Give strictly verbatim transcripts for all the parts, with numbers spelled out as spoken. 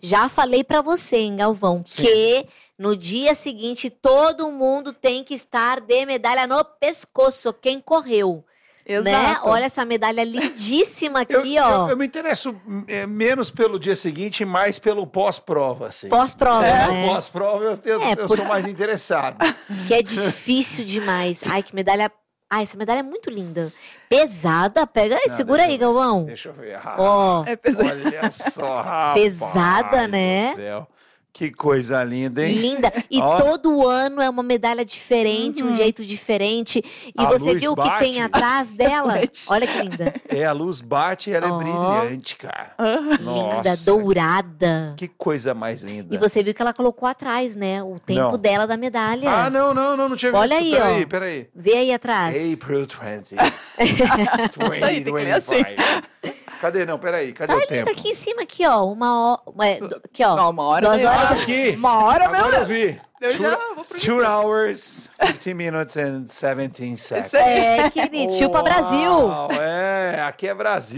Já falei pra você, hein, Galvão, Sim. que no dia seguinte todo mundo tem que estar de medalha no pescoço, quem correu. Exato. Né? Olha essa medalha lindíssima aqui, eu, ó. Eu, eu me interesso é, menos pelo dia seguinte e mais pelo pós-prova, assim. Pós-prova, é, né? Pós-prova eu, tenho, é, eu por... sou mais interessado. Que é difícil demais. Ai, que medalha... Ai, essa medalha é muito linda. Pesada? Pega aí, Não, segura aí, Galvão. Deixa eu ver. Ah, ó. É pesada. Olha só, rapaz. Pesada, né? Do céu. Que coisa linda, hein? Linda. E oh. todo ano é uma medalha diferente, uhum. um jeito diferente. E a você luz viu o bate. que tem atrás dela? Olha que linda. É, a luz bate e ela oh. é brilhante, cara. Uhum. Nossa. Linda, dourada. Que coisa mais linda. E você viu que ela colocou atrás, né? O tempo não. dela da medalha. Ah, não, não, não, não tinha visto. Olha aí, peraí, ó. peraí. Vê aí atrás. April twentieth. Isso aí, tem que ler assim. Cadê? Não, peraí, cadê tá o ali, tempo? Tá aqui em cima, aqui, ó. Uma hora. Aqui, ó. Não, uma hora. Duas horas. Ah, aqui. Uma hora, meu Agora Deus. eu vi. Eu two, já vou pro two hours, fifteen minutes and seventeen seconds. É, querido. Chupa Brasil. É, aqui é Brasil.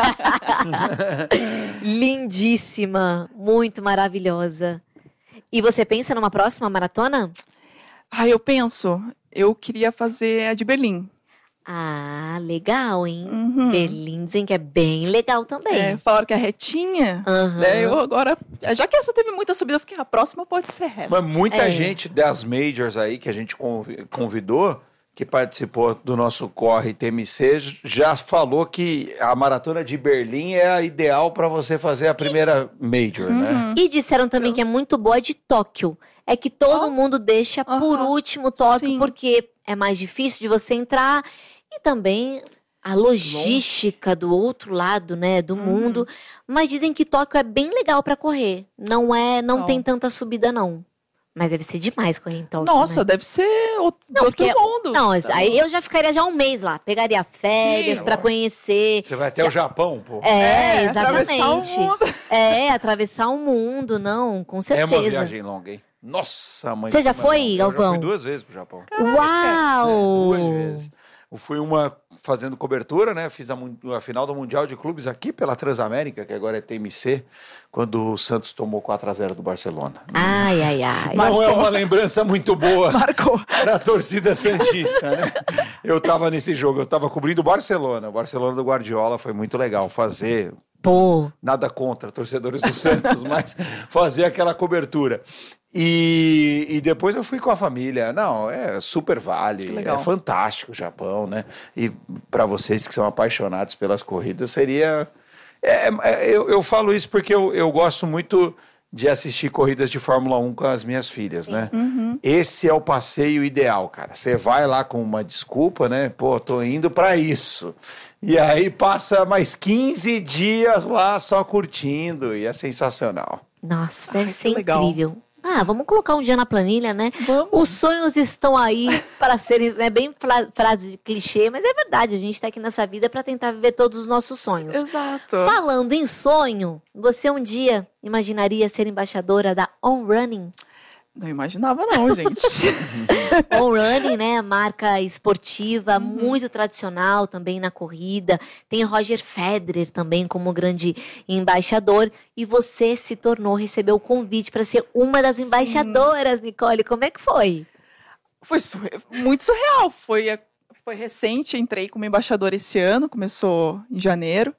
Lindíssima. Muito maravilhosa. E você pensa numa próxima maratona? Ah, eu penso. Eu queria fazer a de Berlim. Ah, legal, hein? Uhum. Berlim dizem que é bem legal também. É, falaram que é retinha. Uhum. Né? Eu agora, já que essa teve muita subida, eu fiquei, a próxima pode ser reta. Mas muita é. gente das majors aí que a gente convidou, que participou do nosso Corre T M C, já falou que a maratona de Berlim é a ideal para você fazer a primeira major, uhum. né? E disseram também eu... que é muito boa a de Tóquio. É que todo oh. mundo deixa uhum. por último Tóquio, Sim. porque é mais difícil de você entrar. E também a logística do outro lado, né, do uhum. mundo. Mas dizem que Tóquio é bem legal para correr. Não é, não, não tem tanta subida, não. Mas deve ser demais correr em Tóquio. Nossa, né? Deve ser outro, não, outro porque, mundo. Não, tá aí eu já ficaria já um mês lá. Pegaria férias para conhecer. Você vai até já... o Japão, pô. É, é exatamente. Atravessar o mundo. É, atravessar o mundo, não, com certeza. É uma viagem longa, hein? Nossa, mãe. Você já foi, Galvão? Eu já fui duas vezes pro Japão. Uau! É, duas vezes. Eu fui uma fazendo cobertura, né? Fiz a, a final do Mundial de Clubes aqui pela Transamérica, que agora é T M C, quando o Santos tomou quatro a zero do Barcelona. Ai, ai, ai. Não Marcou. É uma lembrança muito boa Marcou. Para a torcida santista, né? Eu tava nesse jogo, eu tava cobrindo o Barcelona. O Barcelona do Guardiola, foi muito legal fazer... Pô. Nada contra torcedores do Santos, mas fazer aquela cobertura. E, e depois eu fui com a família. Não, é super vale, é fantástico o Japão, né? E para vocês que são apaixonados pelas corridas, seria... É, é, eu, eu falo isso porque eu, eu gosto muito de assistir corridas de Fórmula um com as minhas filhas, Sim. né? Uhum. Esse é o passeio ideal, cara. Você vai lá com uma desculpa, né? Pô, tô indo para isso. E aí passa mais quinze dias lá só curtindo e é sensacional. Nossa, deve Ai, ser legal. incrível. Ah, vamos colocar um dia na planilha, né? Vamos. Os sonhos estão aí para serem, é bem frase de clichê, mas é verdade, a gente está aqui nessa vida para tentar viver todos os nossos sonhos. Exato. Falando em sonho, você um dia imaginaria ser embaixadora da On Running? Não imaginava não, gente. On Running, né, marca esportiva, uhum. muito tradicional também na corrida. Tem o Roger Federer também como grande embaixador. E você se tornou, recebeu o convite para ser uma das Sim. embaixadoras, Nicole. Como é que foi? Foi surre- muito surreal. Foi, foi recente, entrei como embaixadora esse ano, começou em janeiro.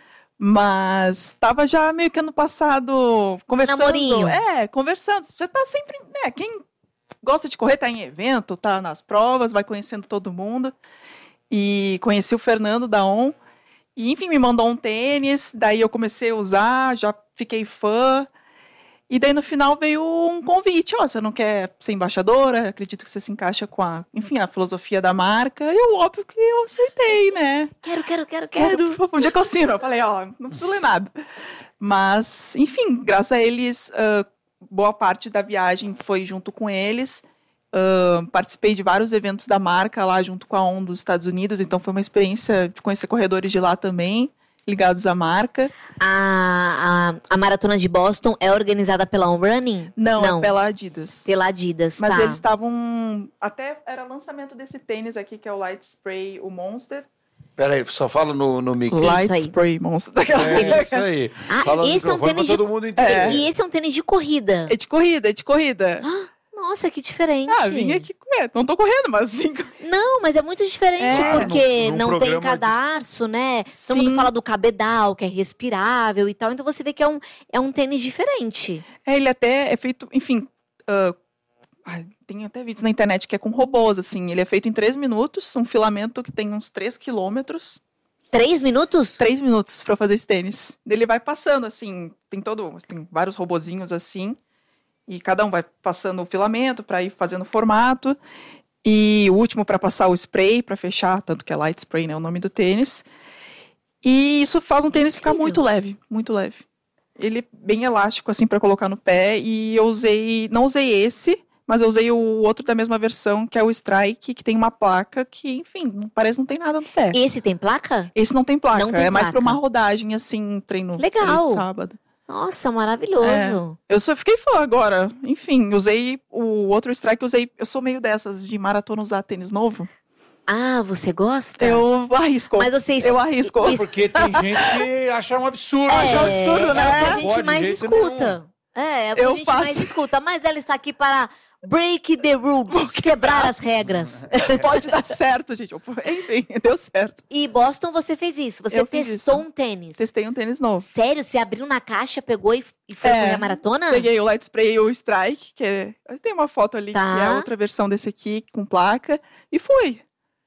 Mas estava já meio que ano passado conversando. Namorinho. É, conversando. Você tá sempre, né? Quem gosta de correr tá em evento, tá nas provas, vai conhecendo todo mundo. E conheci o Fernando da On. E, enfim, me mandou um tênis. Daí eu comecei a usar, já fiquei fã. E daí no final veio um convite. Ó, oh, você não quer ser embaixadora? Acredito que você se encaixa com a, enfim, a filosofia da marca. E eu, óbvio que eu aceitei, né? Quero, quero, quero, quero. Quero. Um dia que eu assino. Eu falei, ó, oh, não preciso ler nada. Mas, enfim, graças a eles, uh, boa parte da viagem foi junto com eles. Uh, participei de vários eventos da marca lá junto com a On dos Estados Unidos. Então foi uma experiência de conhecer corredores de lá também, ligados à marca. A, a, a maratona de Boston é organizada pela On Running? Não, Não. é pela Adidas. Pela Adidas, Mas tá. eles estavam... Até era lançamento desse tênis aqui, que é o Light Spray, o Monster. Peraí, só fala no, no mic. Light Spray Monster. É isso aí. Ah, fala esse é um tênis de... todo mundo entender. É. E esse é um tênis de corrida. É de corrida, é de corrida. Ah, nossa, que diferente. Ah, vim aqui correr. Não tô correndo, mas vim correr. Não, mas é muito diferente, é. porque num, num não tem cadarço, de... né? Sim. Todo mundo fala do cabedal, que é respirável e tal. Então você vê que é um, é um tênis diferente. É, ele até é feito, enfim... Uh, tem até vídeos na internet que é com robôs, assim. Ele é feito em três minutos, um filamento que tem uns três quilômetros. Três minutos? Três minutos pra fazer esse tênis. Ele vai passando, assim, tem todo, tem vários robozinhos assim, e cada um vai passando o filamento pra ir fazendo o formato, e o último pra passar o spray, pra fechar, tanto que é Light Spray, né, o nome do tênis. E isso faz um tênis ficar muito leve, muito leve. Ele é bem elástico, assim, pra colocar no pé, e eu usei, não usei esse, mas eu usei o outro da mesma versão, que é o Strike, que tem uma placa que, enfim, parece que não tem nada no pé. Esse tem placa? Esse não tem placa. Não tem é mais placa. pra uma rodagem, assim, treino, Legal. treino de sábado. Nossa, maravilhoso. É. Eu só fiquei fã agora. Enfim, usei o outro Strike, usei... Eu sou meio dessas, de maratona usar tênis novo. Ah, você gosta? Eu arrisco. Mas vocês... Eu arrisco. É porque tem gente que acha um absurdo. É, acha um absurdo, né? É o que a gente Pode, mais escuta. Nenhum. É, é o que eu a gente faço. mais escuta. Mas ela está aqui para... Break the rules, quebrar as regras. Pode dar certo, gente. Enfim, deu certo. E Boston, você fez isso. Você Eu testou isso. um tênis. Testei um tênis novo. Sério? Você abriu na caixa, pegou e, e foi É, correr a maratona? Peguei o Light Spray e o Strike, que é... Tem uma foto ali, Tá. que é a outra versão desse aqui, com placa. E fui.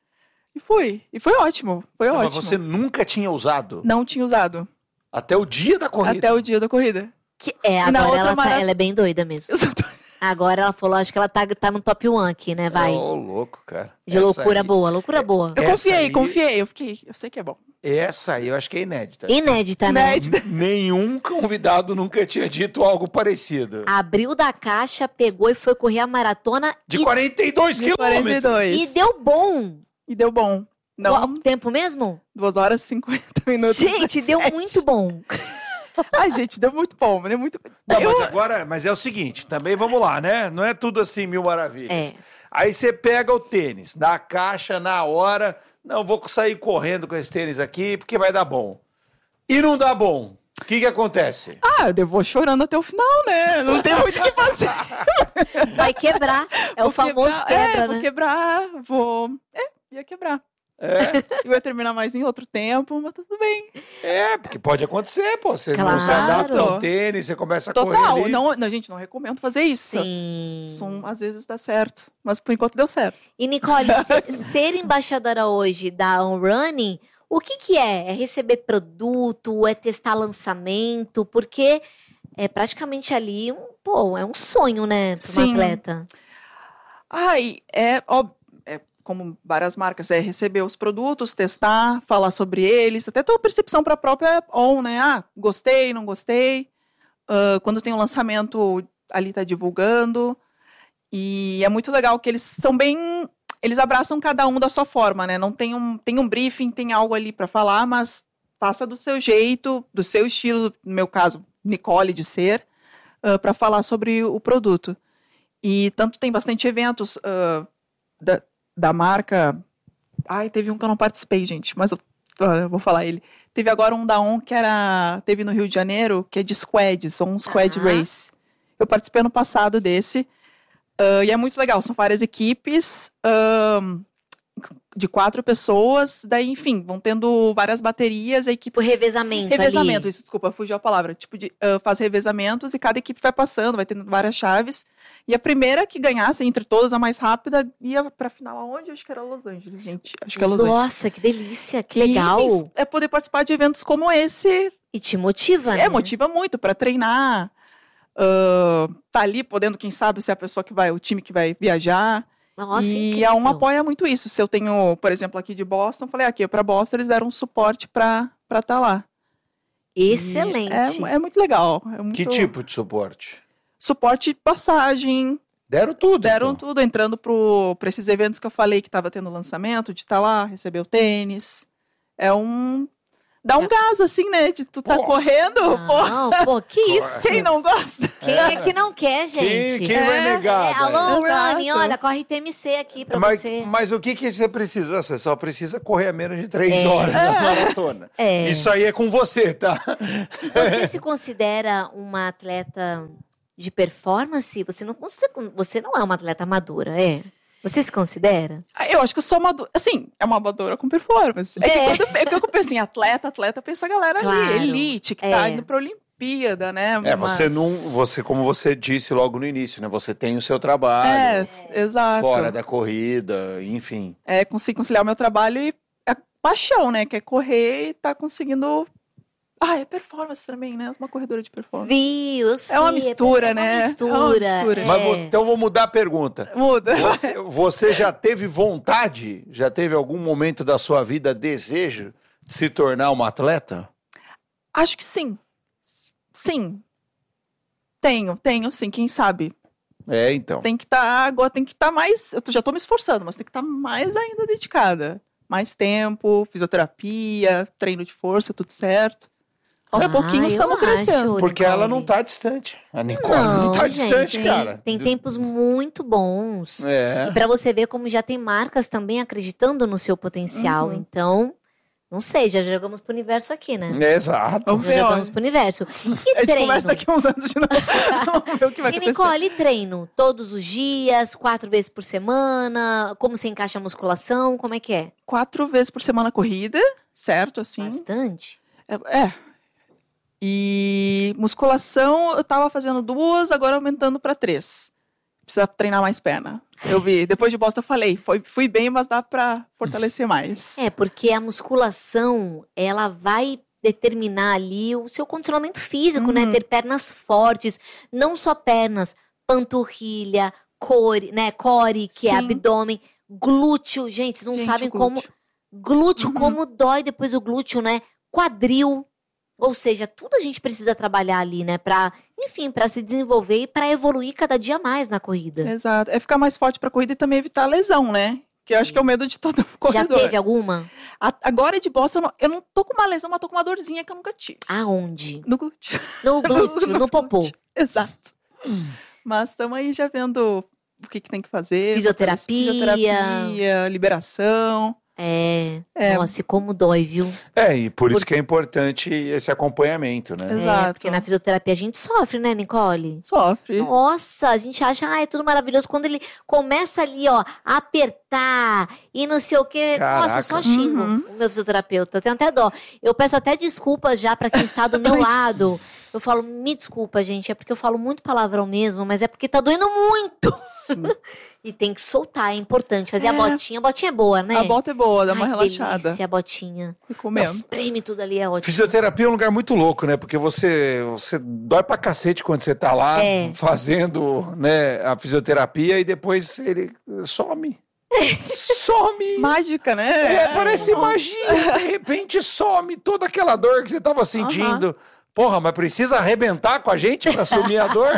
E fui. E foi ótimo. Foi Não, ótimo. mas você nunca tinha usado? Não tinha usado. Até o dia da corrida? Até o dia da corrida. Que, é, E na agora outra ela, tá- marat- ela é bem doida mesmo. Agora ela falou, acho que ela tá, tá no top one aqui, né? Vai. Ô, louco, cara. De Essa loucura aí- boa, loucura boa. Eu Essa confiei, aí- confiei. Eu fiquei... Eu sei que é bom. Essa aí eu acho que é inédita. Inédita, né? Inédita. Nenhum convidado nunca tinha dito algo parecido. Abriu da caixa, pegou e foi correr a maratona. De e, quarenta e dois De quilômetros. quarenta e dois. e deu bom. E deu bom. Não, Qual tempo mesmo? duas horas e cinquenta minutos. Gente, deu dezessete. muito bom. Ai, gente, deu muito bom. Deu muito... Não, Eu- mas agora, mas é o seguinte, também vamos lá, né? Não é tudo assim mil maravilhas. É. Aí você pega o tênis, dá a caixa na hora, não, vou sair correndo com esse tênis aqui porque vai dar bom. E não dá bom. O que que acontece? Ah, eu vou chorando até o final, né? Não tem muito o que fazer. Vai quebrar. É o Vou famoso quebrar, quebra, é, né? Vou quebrar, vou... É, ia quebrar. É, Eu ia terminar mais em outro tempo, mas tudo bem. é, porque pode acontecer, pô. Você não Claro. se adapta ao tênis, você começa a correr Total. ali. Não, não, gente, não recomendo fazer isso. Sim. São, às vezes dá certo. Mas por enquanto deu certo. E Nicole, ser, ser embaixadora hoje da OnRunning, o que que é? É receber produto? É testar lançamento? Porque é praticamente ali um, pô, é um sonho, né, para uma Sim. atleta. Ai, é óbvio. Como várias marcas, é receber os produtos, testar, falar sobre eles, até ter uma percepção para a própria On, né? Ah, gostei, não gostei. Uh, quando tem um lançamento, ali tá divulgando. E é muito legal que eles são bem... Eles abraçam cada um da sua forma, né? Não tem um, tem um briefing, tem algo ali para falar, mas faça do seu jeito, do seu estilo, no meu caso, Nicole de ser, uh, para falar sobre o produto. E tanto tem bastante eventos uh, da... da marca... Ai, teve um que eu não participei, gente, mas eu, eu vou falar ele. Teve agora um da On que era... Teve no Rio de Janeiro, que é de squad, são um squad Ah. race. Eu participei ano passado desse, uh, e é muito legal, são várias equipes, um, de quatro pessoas, daí, enfim, vão tendo várias baterias, a equipe... Tipo, revezamento Revezamento, ali. isso, desculpa, fugiu a palavra. Tipo, de, uh, faz revezamentos e cada equipe vai passando, vai tendo várias chaves. E a primeira que ganhasse, entre todas, a mais rápida, ia pra final aonde? Acho que era Los Angeles, gente. Acho que é Los Angeles. Nossa, que delícia, que legal. E, enfim, é poder participar de eventos como esse. E te motiva, né? É, motiva muito pra treinar. Uh, tá ali podendo, quem sabe, ser a pessoa que vai, o time que vai viajar. Nossa, e incrível. a ON apoia muito isso. Se eu tenho, por exemplo, aqui de Boston, falei, aqui para Boston eles deram um suporte para estar tá lá. Excelente. É, é muito legal. É muito... Que tipo de suporte? Suporte de passagem. Deram tudo. Deram então. tudo, entrando para esses eventos que eu falei que estava tendo lançamento, de estar tá lá, receber o tênis. É um... Dá um gás, assim, né? De tu tá pô. correndo. Não, pô. pô, que isso? Quem não gosta? Quem é que não quer, gente? Quem, quem é, vai negar? É, alô, Running, olha, corre T M C aqui pra mas, você. Mas o que, que você precisa? Você só precisa correr a menos de três é. horas é. na maratona. É. Isso aí é com você, tá? Você se considera uma atleta de performance? Você não, você não é uma atleta amadora, é? Você se considera? Eu acho que eu sou amadora. Assim, é uma amadora com performance. É, é. Que quando eu, eu penso em atleta, atleta, eu penso a galera claro. ali, elite, que é. tá indo pra Olimpíada, né? É, Mas... você não. Você, como você disse logo no início, né? Você tem o seu trabalho. É, é. exato. Fora da corrida, enfim. É, consigo conciliar o meu trabalho e a paixão, né? Que é correr e tá conseguindo. Ah, é performance também, né? Uma corredora de performance. Viu, sim, é uma mistura, é né? Uma mistura. É uma mistura. É. Mas vou, então vou mudar a pergunta. Muda. Você, você já teve vontade, já teve algum momento da sua vida desejo de se tornar uma atleta? Acho que sim. Sim. Tenho, tenho sim, quem sabe. É, então. Tem que estar, tá, agora tem que estar tá mais, eu já tô me esforçando, mas tem que estar tá mais ainda dedicada. Mais tempo, fisioterapia, treino de força, tudo certo. Aos ah, pouquinhos estamos crescendo. Porque Nicole. ela não tá distante. A Nicole não, não tá gente, distante, cara. Tem tempos muito bons. É. E pra você ver como já tem marcas também acreditando no seu potencial. Uhum. Então, não sei, já jogamos pro universo aqui, né? É, exato. Vamos já ver, jogamos pro universo. E a gente treino? conversa daqui uns anos de novo. Vamos ver o que vai e acontecer. Nicole, e treino? Todos os dias, quatro vezes por semana? Como você encaixa a musculação? Como é que é? Quatro vezes por semana corrida, certo? Assim. Bastante? É. é. E musculação, eu tava fazendo duas, agora aumentando pra três. Precisa treinar mais perna. Eu vi, depois de Boston eu falei, foi, fui bem, mas dá pra fortalecer mais. É, porque a musculação, ela vai determinar ali o seu condicionamento físico, uhum. né? Ter pernas fortes, não só pernas, panturrilha, core, né? Core, que Sim. é abdômen, glúteo. Gente, vocês não Gente, sabem como... Glúteo, uhum. como dói depois o glúteo, né? Quadril. Ou seja, tudo a gente precisa trabalhar ali, né? Pra, enfim, pra se desenvolver e pra evoluir cada dia mais na corrida. Exato. É ficar mais forte pra corrida e também evitar a lesão, né? Que eu acho que é o medo de todo corredor. Já teve alguma? A, agora de Boston, eu não, eu não tô com uma lesão, mas tô com uma dorzinha que eu nunca tive. Aonde? No glúteo. No glúteo, no, no popô. Glúteo. Exato. Hum. Mas estamos aí já vendo o que, que tem que fazer. Fisioterapia. Fisioterapia, liberação. É, é, nossa, como dói, viu? É, e por, por isso que é importante esse acompanhamento, né? Exato. É, porque na fisioterapia a gente sofre, né, Nicole? Sofre. Nossa, a gente acha, ah, é tudo maravilhoso. Quando ele começa ali, ó, a apertar e não sei o quê. Caraca. Nossa, eu só xingo uhum. o meu fisioterapeuta. Eu tenho até dó. Eu peço até desculpas já pra quem está do meu lado. Eu falo, me desculpa, gente, é porque eu falo muito palavrão mesmo, mas é porque tá doendo muito. Sim. E tem que soltar, é importante. Fazer é. a botinha. A botinha é boa, né? A bota é boa, dá uma Ai, relaxada. Delícia, a botinha. Fico mesmo. Espreme tudo ali, é ótimo. Fisioterapia é um lugar muito louco, né? Porque você, você dói pra cacete quando você tá lá é. fazendo, né, a fisioterapia e depois ele some. Some! Mágica, né? É, parece magia. De repente some toda aquela dor que você tava sentindo. Uh-huh. Porra, mas precisa arrebentar com a gente pra sumir a dor?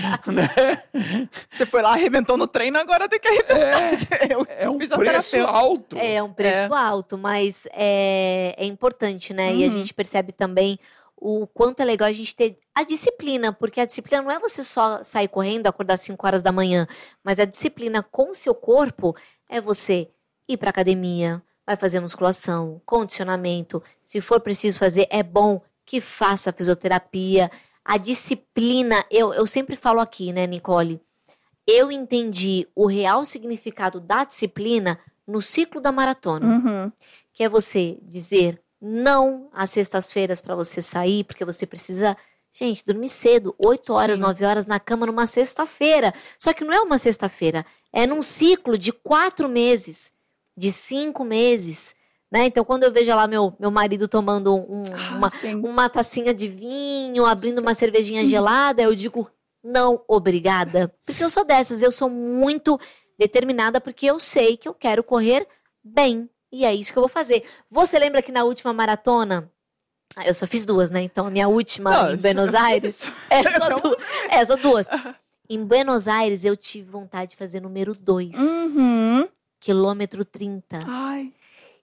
Né? Você foi lá, arrebentou no treino, agora tem que arrebentar. É, é um preço alto. É um preço é. alto, mas é, é importante, né? Uhum. E a gente percebe também o quanto é legal a gente ter a disciplina, porque a disciplina não é você só sair correndo, acordar às cinco horas da manhã, mas a disciplina com o seu corpo é você ir pra academia, vai fazer musculação, condicionamento, se for preciso fazer, é bom que faça fisioterapia, a disciplina, eu, eu sempre falo aqui, né, Nicole, eu entendi o real significado da disciplina no ciclo da maratona, uhum. que é você dizer não às sextas-feiras para você sair, porque você precisa, gente, dormir cedo, oito horas, nove horas na cama numa sexta-feira, só que não é uma sexta-feira, é num ciclo de quatro meses, de cinco meses, né? Então, quando eu vejo lá meu, meu marido tomando um, ah, uma, uma tacinha de vinho, abrindo uma cervejinha gelada, eu digo, não, obrigada. Porque eu sou dessas, eu sou muito determinada, porque eu sei que eu quero correr bem. E é isso que eu vou fazer. Você lembra que na última maratona, eu só fiz duas, né? Então, a minha última Nossa, em Buenos Aires, é só, du- é só duas. Em Buenos Aires, eu tive vontade de fazer número dois. Uhum. Quilômetro trinta. Ai.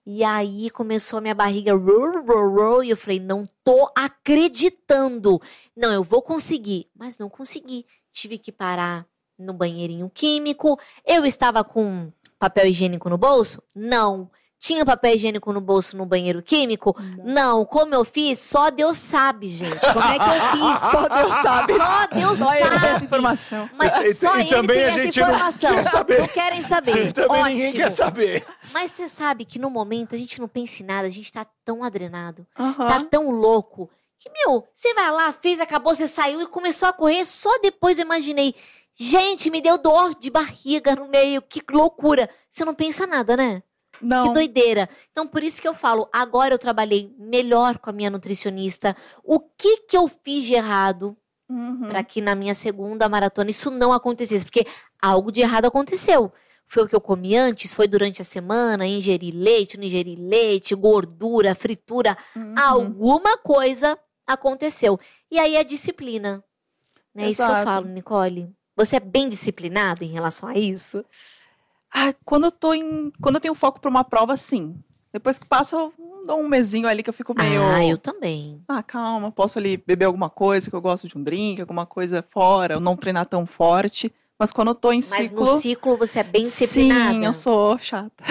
E aí começou a minha barriga, rur, rur, rur, e eu falei, não tô acreditando. Não, eu vou conseguir. Mas não consegui. Tive que parar no banheirinho químico. Eu estava com papel higiênico no bolso? Não. Tinha papel higiênico no bolso no banheiro químico? Não. Não. Como eu fiz? Só Deus sabe, gente. Como é que eu fiz? Só Deus sabe. Só Deus só sabe. Ele tem essa informação. Mas só e, e ele também tem a essa gente informação. Não, quer saber. Não querem saber. E também Ótimo. Ninguém quer saber. Mas você sabe que no momento a gente não pensa em nada. A gente tá tão adrenado. Uhum. Tá tão louco. Que, meu, você vai lá, fez, acabou, você saiu e começou a correr. Só depois eu imaginei. Gente, me deu dor de barriga no meio. Que loucura. Você não pensa nada, né? Não. Que doideira. Então, por isso que eu falo, agora eu trabalhei melhor com a minha nutricionista. O que que eu fiz de errado uhum. para que na minha segunda maratona isso não acontecesse? Porque algo de errado aconteceu. Foi o que eu comi antes, foi durante a semana, ingeri leite, não ingeri leite, gordura, fritura. Uhum. Alguma coisa aconteceu. E aí a disciplina. É isso que eu falo, Nicole. Você é bem disciplinada em relação a isso? Ah, quando eu tô em. Quando eu tenho foco pra uma prova, sim. Depois que passa, eu dou um mesinho ali que eu fico meio. Ah, eu também. Ah, calma, posso ali beber alguma coisa, que eu gosto de um drink, alguma coisa fora, eu não treinar tão forte. Mas quando eu tô em Mas ciclo. Mas no ciclo você é bem disciplinada. Sim, eu sou chata.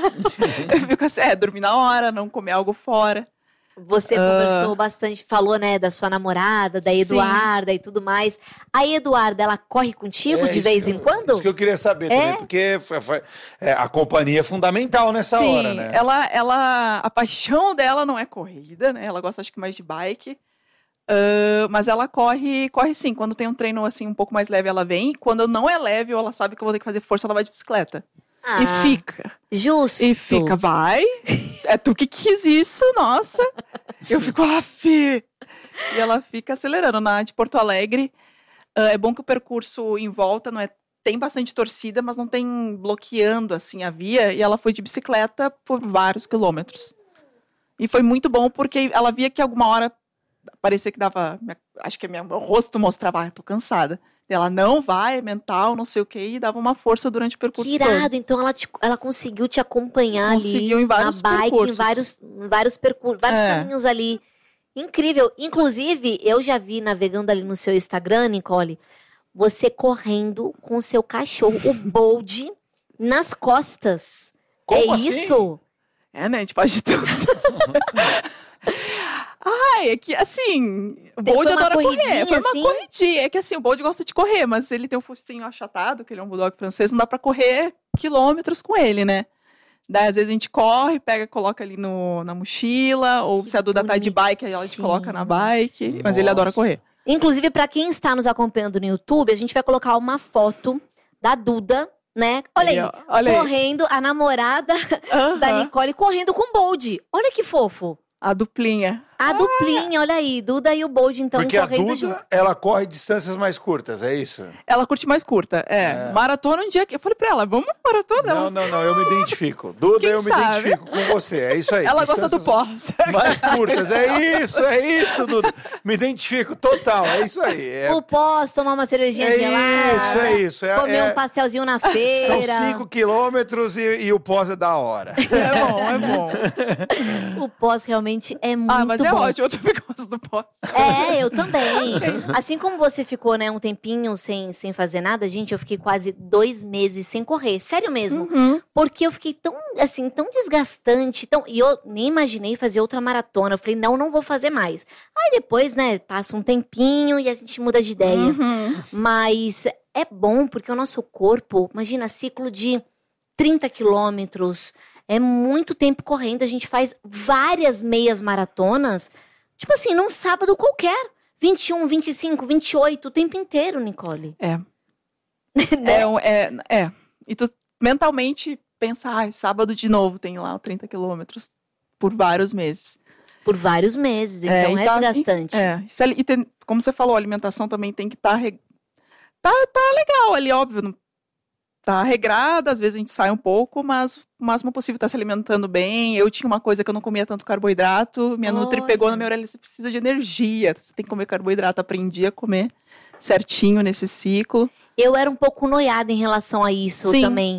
Eu fico assim, é, dormir na hora, não comer algo fora. Você uh, conversou bastante, falou, né, da sua namorada, da Eduarda sim. e tudo mais. A Eduarda, ela corre contigo é, de vez em quando? Isso que eu queria saber é? também, porque foi, foi, é, a companhia é fundamental nessa sim, hora, né? Ela, ela, a paixão dela não é corrida, né? Ela gosta, acho que, mais de bike. Uh, mas ela corre, corre sim. Quando tem um treino, assim, um pouco mais leve, ela vem. E quando não é leve ou ela sabe que eu vou ter que fazer força, ela vai de bicicleta. Ah, e fica. Justo. E fica, vai. É tu que quis isso, nossa. Eu fico, ah, fi. E ela fica acelerando. Na de Porto Alegre, uh, é bom que o percurso em volta não é, tem bastante torcida, mas não tem bloqueando, assim, a via. E ela foi de bicicleta por vários quilômetros. E foi muito bom, porque ela via que alguma hora parecia que dava... Acho que meu rosto mostrava, ah, tô cansada. Ela não vai, é mental, não sei o quê, e dava uma força durante o percurso. Que irado, todo. Então ela, te, ela conseguiu te acompanhar conseguiu ali em vários na bike, percursos. em vários, em vários percursos, vários é. caminhos ali. Incrível. Inclusive, eu já vi navegando ali no seu Instagram, Nicole, você correndo com o seu cachorro, o Bold, nas costas. Como é assim? isso? É, né? A gente faz de tudo. Ai, é que assim, o Bold adora correr. Foi uma assim? corridinha. É que assim, o Bold gosta de correr, mas ele tem um focinho achatado, que ele é um bulldog francês, não dá pra correr quilômetros com ele, né? Daí, às vezes, a gente corre, pega, coloca ali no, na mochila, ou que se a Duda bonitinho. Tá de bike, aí a gente coloca na bike. Nossa. Mas ele adora correr. Inclusive, pra quem está nos acompanhando no YouTube, a gente vai colocar uma foto da Duda, né? Olha aí, aí olha correndo, aí. A namorada uh-huh. da Nicole correndo com o Bold. Olha que fofo. A duplinha. A ah. duplinha, olha aí. Duda e o Bold, então, porque correndo a Duda, junto. Ela corre distâncias mais curtas, é isso? Ela curte mais curta, é. é. Maratona um dia que... Eu falei pra ela, vamos maratona? Não, não, não, eu me identifico. Duda, Quem eu sabe? me identifico com você, é isso aí. Ela gosta do pós. Mais curtas, é isso, é isso, Duda. Me identifico total, é isso aí. É... O pós, tomar uma cervejinha é gelada. É isso, é isso. É, comer é... um pastelzinho na feira. São cinco quilômetros e, e o pós é da hora. É bom, é bom. O pós realmente é muito bom. Ah, mas é bom. ótimo, eu também gosto do pós. É, eu também. Assim como você ficou, né, um tempinho sem, sem fazer nada, gente, eu fiquei quase dois meses sem correr. Sério mesmo. Uhum. Porque eu fiquei tão, assim, tão desgastante. Tão... E eu nem imaginei fazer outra maratona. Eu falei, não, não vou fazer mais. Aí depois, né, passa um tempinho e a gente muda de ideia. Uhum. Mas é bom porque o nosso corpo, imagina, ciclo de trinta quilômetros, é muito tempo correndo. A gente faz várias meias maratonas. Tipo assim, num sábado qualquer. vinte e um, vinte e cinco, vinte e oito, o tempo inteiro, Nicole. É. né? é, é, é. E tu mentalmente pensa, ah, sábado de novo tem lá trinta quilômetros por vários meses. Por vários meses, então é, é tá, desgastante. É, e tem, como você falou, a alimentação também tem que estar... Tá, reg... tá, tá legal ali, óbvio, não tá regrada, às vezes a gente sai um pouco, mas o máximo possível tá se alimentando bem. Eu tinha uma coisa que eu não comia tanto carboidrato, minha Olha. Nutri pegou na minha orelha, você precisa de energia, você tem que comer carboidrato. Aprendi a comer certinho nesse ciclo. Eu era um pouco noiada em relação a isso Sim. também.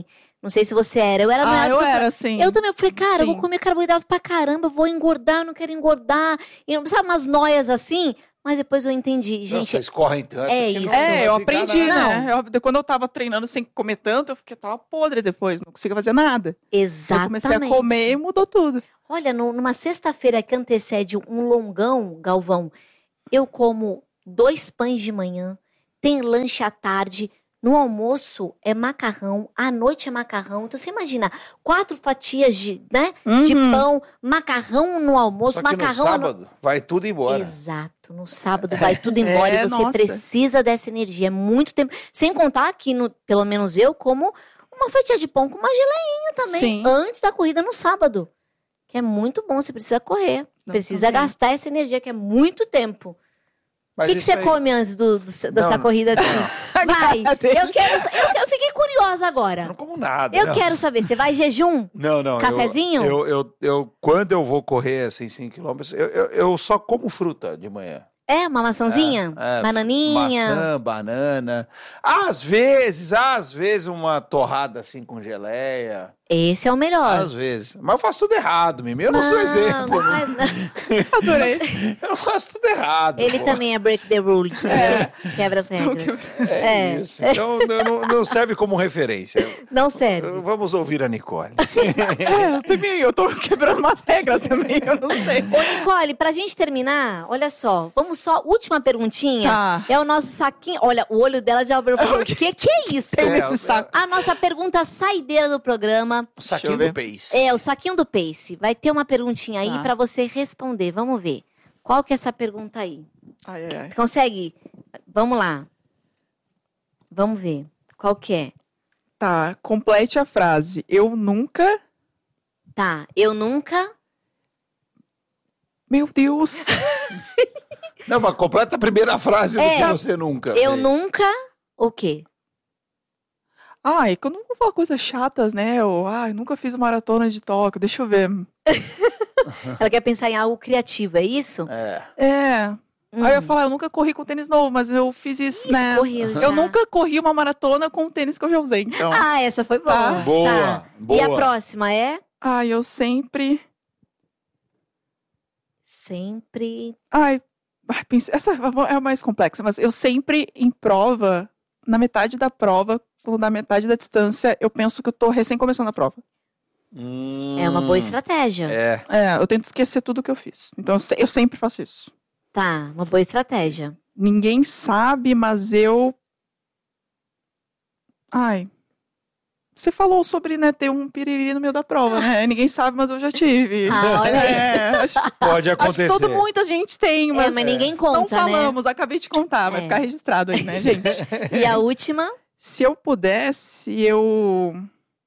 Não sei se você era. Eu era, ah, não era. eu eu era, sim. Eu também, eu falei, cara, sim. eu vou comer carboidrato pra caramba, eu vou engordar, eu não quero engordar. E sabe, umas noias assim. Mas depois eu entendi, gente. Nossa, vocês correm tanto. É que isso. não É, eu aprendi, nada. né? Eu, quando eu tava treinando sem comer tanto, eu fiquei, tava podre depois, não conseguia fazer nada. Exatamente. Eu comecei a comer e mudou tudo. Olha, no, numa sexta-feira que antecede um longão, Galvão, eu como dois pães de manhã, tem lanche à tarde, no almoço é macarrão, à noite é macarrão. Então você imagina, quatro fatias de, né, uhum. de pão, macarrão no almoço, Só que macarrão no sábado no... vai tudo embora. Exato, no sábado vai tudo embora é, e você nossa. precisa dessa energia, é muito tempo. Sem contar que, no, pelo menos eu, como uma fatia de pão com uma geleinha também, Sim. antes da corrida no sábado. Que é muito bom, você precisa correr, Não, precisa também. gastar essa energia, que é muito tempo. O Mas que, que isso você aí- come antes do, do- dessa Não, corrida? Assim? Vai, eu quero, sa- eu, eu fiquei curiosa Eu agora. não como nada. Eu não. quero saber, você vai em jejum? Não, não. eu- Cafezinho? Eu, eu, eu, quando eu vou correr assim, cinco quilômetros, eu, eu, eu só como fruta de manhã. É, uma maçãzinha? É, é, Bananinha? Maçã, banana. Às vezes, às vezes uma torrada assim com geleia. Esse é o melhor. Às vezes. Mas eu faço tudo errado, Mimi. Eu não, sou exemplo. Não faz não. Adorei. Eu faço tudo errado. Ele pô. também é break the rules, entendeu? Quebra as regras. É, É. isso. Então não, não serve como referência. Não serve. Vamos ouvir a Nicole. É, eu também, eu tô quebrando umas regras também, eu não sei. Ô, Nicole, pra gente terminar, olha só, vamos só, última perguntinha. Tá. É o nosso saquinho. Olha, o olho dela já abriu. O que, que é isso? Tem É, nesse é- saco. A nossa pergunta saideira do programa. O saquinho eu ver. do Pace. É, o saquinho do Pace. Vai ter uma perguntinha aí Tá. pra você responder. Vamos ver. Qual que é essa pergunta aí? Ai, ai, ai. Consegue? Vamos lá. Vamos ver. Qual que é? Tá, complete a frase. Eu nunca... Tá. Eu nunca. Meu Deus. Não, mas completa a primeira frase É. do que você nunca Eu fez. nunca. O quê? Ai, que eu não vou falar coisas chatas, né? Eu, ai, nunca fiz maratona de Tóquio, deixa eu ver. Ela quer pensar em algo criativo, é isso? É. É. Hum. Aí eu ia falar, eu nunca corri com tênis novo, mas eu fiz isso, Ih, né? correu já. Eu nunca corri uma maratona com o tênis que eu já usei, então. Ah, essa foi boa. Tá. Boa, Tá. boa. E a próxima é? Ai, eu sempre... Sempre. Ai, ai, pense- essa é a mais complexa, mas eu sempre, em prova, na metade da prova, ou na metade da distância, eu penso que eu tô recém começando a prova. Hum, É uma boa estratégia. É. É, eu tento esquecer tudo que eu fiz. Então, eu, se- eu sempre faço isso. Tá, uma boa estratégia. Ninguém sabe, mas eu... Ai... Você falou sobre, né, ter um piriri no meio da prova, né? Ninguém sabe, mas eu já tive. Ah, olha aí. É, acho, Pode acho que acontecer. todo, muita gente tem, mas, mas ninguém não conta, né? falamos. Acabei de contar, vai É. ficar registrado aí, né, gente? E a última? Se eu pudesse, eu...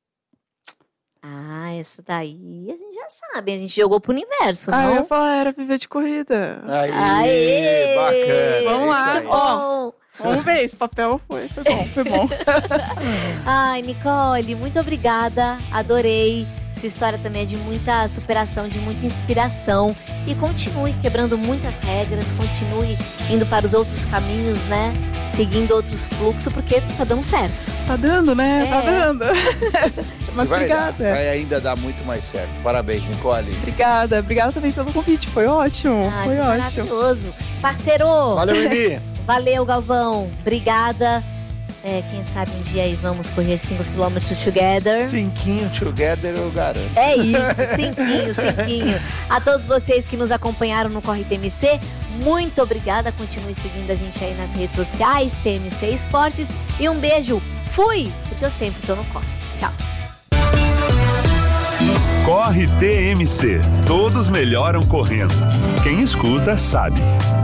Ah, essa daí a gente já sabe. A gente jogou pro universo, Ah, eu ia não? falar, era viver de corrida. Aí, Aê! bacana. Vamos é lá. isso aí. Ó. Vamos ver, esse papel foi, foi bom, foi bom. Ai, Nicole, muito obrigada. Adorei. Sua história também é de muita superação, de muita inspiração. E continue quebrando muitas regras, continue indo para os outros caminhos, né? Seguindo outros fluxos, porque tá dando certo. Tá dando, né? É. Tá dando. Mas vai, obrigada. dar, vai ainda dar muito mais certo. Parabéns, Nicole. Obrigada, obrigada também pelo convite. Foi ótimo, Ai, foi que ótimo. maravilhoso. Parceiro, Valeu, Mimi. valeu, Galvão. Obrigada. É, quem sabe um dia aí vamos correr cinco quilômetros together. Cinquinho together, eu garanto. É isso, cinquinho, cinquinho. A todos vocês que nos acompanharam no Corre T M C, muito obrigada. Continue seguindo a gente aí nas redes sociais, T M C Esportes. E um beijo. Fui, porque eu sempre tô no corre. Tchau. Corre T M C. Todos melhoram correndo. Quem escuta sabe.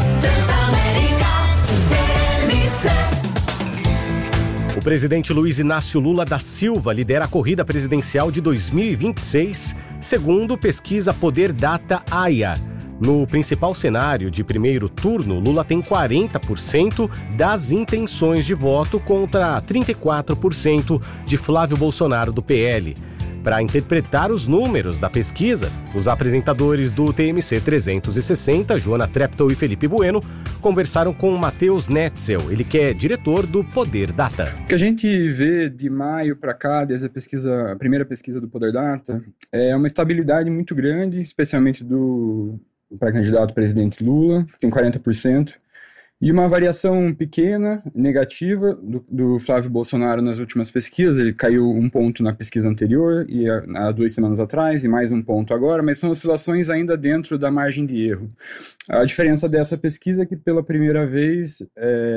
O presidente Luiz Inácio Lula da Silva lidera a corrida presidencial de dois mil e vinte e seis, segundo pesquisa Poder Data A I A. No principal cenário de primeiro turno, Lula tem quarenta por cento das intenções de voto contra trinta e quatro por cento de Flávio Bolsonaro do P L. para interpretar os números da pesquisa. Os apresentadores do T M C trezentos e sessenta, Joana Treptow e Felipe Bueno, conversaram com Matheus Netzel, ele que é diretor do Poder Data. O que a gente vê de maio para cá, desde a pesquisa, a primeira pesquisa do Poder Data, é uma estabilidade muito grande, especialmente do pré-candidato presidente Lula, que tem quarenta por cento. E uma variação pequena, negativa, do, do Flávio Bolsonaro nas últimas pesquisas. Ele caiu um ponto na pesquisa anterior, e há duas semanas atrás, e mais um ponto agora, mas são oscilações ainda dentro da margem de erro. A diferença dessa pesquisa é que, pela primeira vez,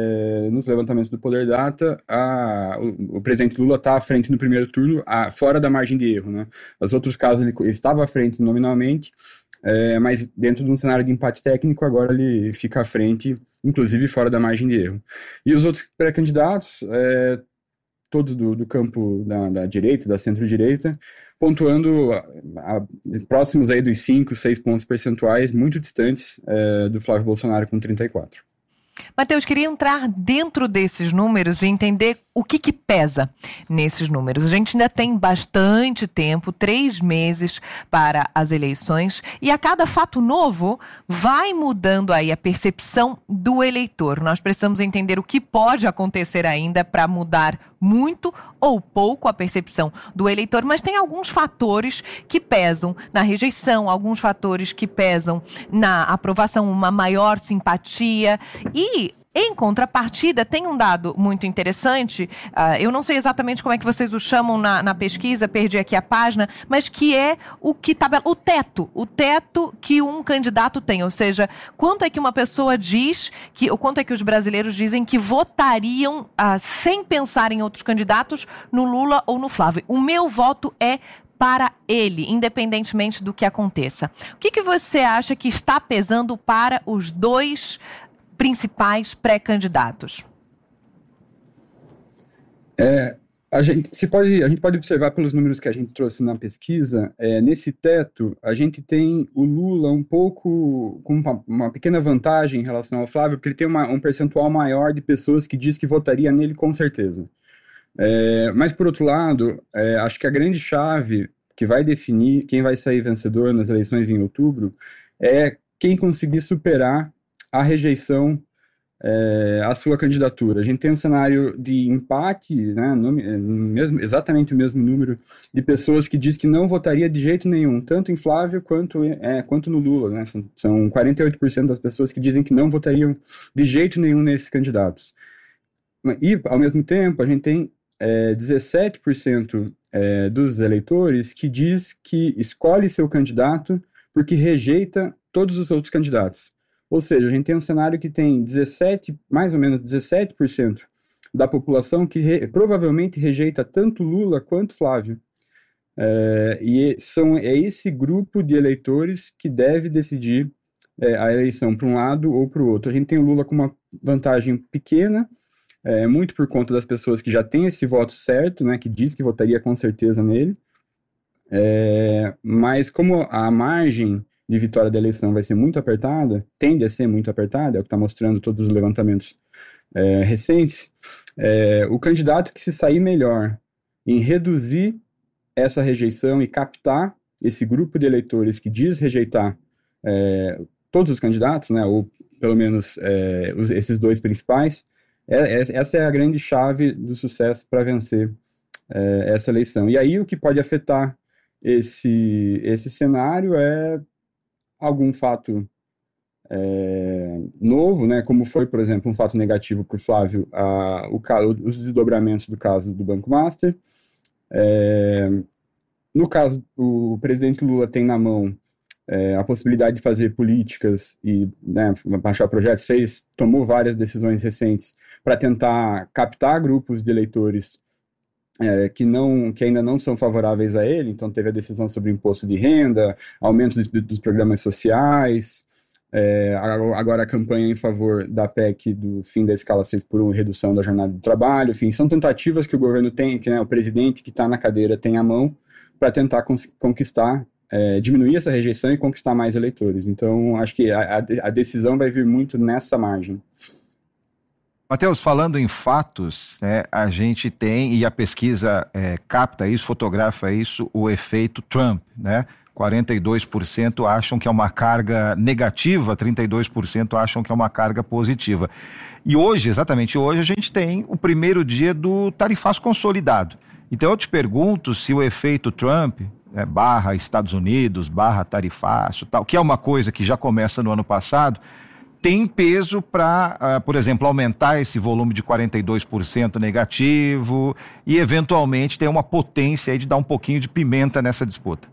é, nos levantamentos do Poder Data, a, o, o presidente Lula está à frente no primeiro turno, a, fora da margem de erro, né? Nos outros casos, ele, ele estava à frente nominalmente, é, mas dentro de um cenário de empate técnico, agora ele fica à frente, inclusive fora da margem de erro. E os outros pré-candidatos, é, todos do, do campo da, da direita, da centro-direita, pontuando a, a, próximos aí dos cinco, seis pontos percentuais, muito distantes é, do Flávio Bolsonaro com trinta e quatro. Matheus, queria entrar dentro desses números e entender o que que pesa nesses números. A gente ainda tem bastante tempo, três meses para as eleições, e a cada fato novo vai mudando aí a percepção do eleitor. Nós precisamos entender o que pode acontecer ainda para mudar muito ou pouco a percepção do eleitor, mas tem alguns fatores que pesam na rejeição, alguns fatores que pesam na aprovação, uma maior simpatia. E, em contrapartida, tem um dado muito interessante, uh, eu não sei exatamente como é que vocês o chamam na, na pesquisa, perdi aqui a página, mas que é o que tabela, o teto, o teto que um candidato tem, ou seja, quanto é que uma pessoa diz, que, ou quanto é que os brasileiros dizem que votariam uh, sem pensar em outros candidatos no Lula ou no Flávio. O meu voto é para ele, independentemente do que aconteça. O que, que você acha que está pesando para os dois principais pré-candidatos? É, a, gente, se pode, a gente pode observar pelos números que a gente trouxe na pesquisa, é, nesse teto, a gente tem o Lula um pouco com uma, uma pequena vantagem em relação ao Flávio, porque ele tem uma, um percentual maior de pessoas que diz que votaria nele com certeza. É, mas, por outro lado, é, acho que a grande chave que vai definir quem vai sair vencedor nas eleições em outubro é quem conseguir superar a rejeição é, à sua candidatura. A gente tem um cenário de empate, né, no, no mesmo, exatamente o mesmo número de pessoas que diz que não votaria de jeito nenhum, tanto em Flávio quanto, é, quanto no Lula. Né? São, são quarenta e oito por cento das pessoas que dizem que não votariam de jeito nenhum nesses candidatos. E, ao mesmo tempo, a gente tem é, dezessete por cento é, dos eleitores que diz que escolhe seu candidato porque rejeita todos os outros candidatos. Ou seja, a gente tem um cenário que tem dezessete, mais ou menos dezessete por cento da população que re, provavelmente rejeita tanto Lula quanto Flávio. É, e são, é esse grupo de eleitores que deve decidir é, a eleição para um lado ou para o outro. A gente tem o Lula com uma vantagem pequena, é, muito por conta das pessoas que já têm esse voto certo, né, que diz que votaria com certeza nele. É, mas como a margem de vitória da eleição vai ser muito apertada, tende a ser muito apertada, é o que está mostrando todos os levantamentos é, recentes, é, o candidato que se sair melhor em reduzir essa rejeição e captar esse grupo de eleitores que diz rejeitar é, todos os candidatos, né, ou pelo menos é, os, esses dois principais, é, é, essa é a grande chave do sucesso para vencer é, essa eleição. E aí o que pode afetar esse, esse cenário é algum fato é, novo, né, como foi, por exemplo, um fato negativo para o Flávio, a, o, os desdobramentos do caso do Banco Master. É, no caso, o presidente Lula tem na mão é, a possibilidade de fazer políticas e, né, baixar projetos, fez, tomou várias decisões recentes para tentar captar grupos de eleitores É, que, não, que ainda não são favoráveis a ele. Então teve a decisão sobre o imposto de renda, aumento dos, dos programas sociais, é, agora a campanha em favor da P E C do fim da escala seis por um, redução da jornada de trabalho, enfim, são tentativas que o governo tem, que né, o presidente que está na cadeira tem à mão para tentar conquistar, é, diminuir essa rejeição e conquistar mais eleitores. Então acho que a, a decisão vai vir muito nessa margem. Matheus, falando em fatos, né, a gente tem, e a pesquisa é, capta isso, fotografa isso, o efeito Trump, né? quarenta e dois por cento acham que é uma carga negativa, trinta e dois por cento acham que é uma carga positiva. E hoje, exatamente hoje, a gente tem o primeiro dia do tarifaço consolidado. Então eu te pergunto se o efeito Trump, né, barra Estados Unidos, barra tarifaço, tal, que é uma coisa que já começa no ano passado, tem peso para, uh, por exemplo, aumentar esse volume de quarenta e dois por cento negativo e, eventualmente, ter uma potência aí de dar um pouquinho de pimenta nessa disputa.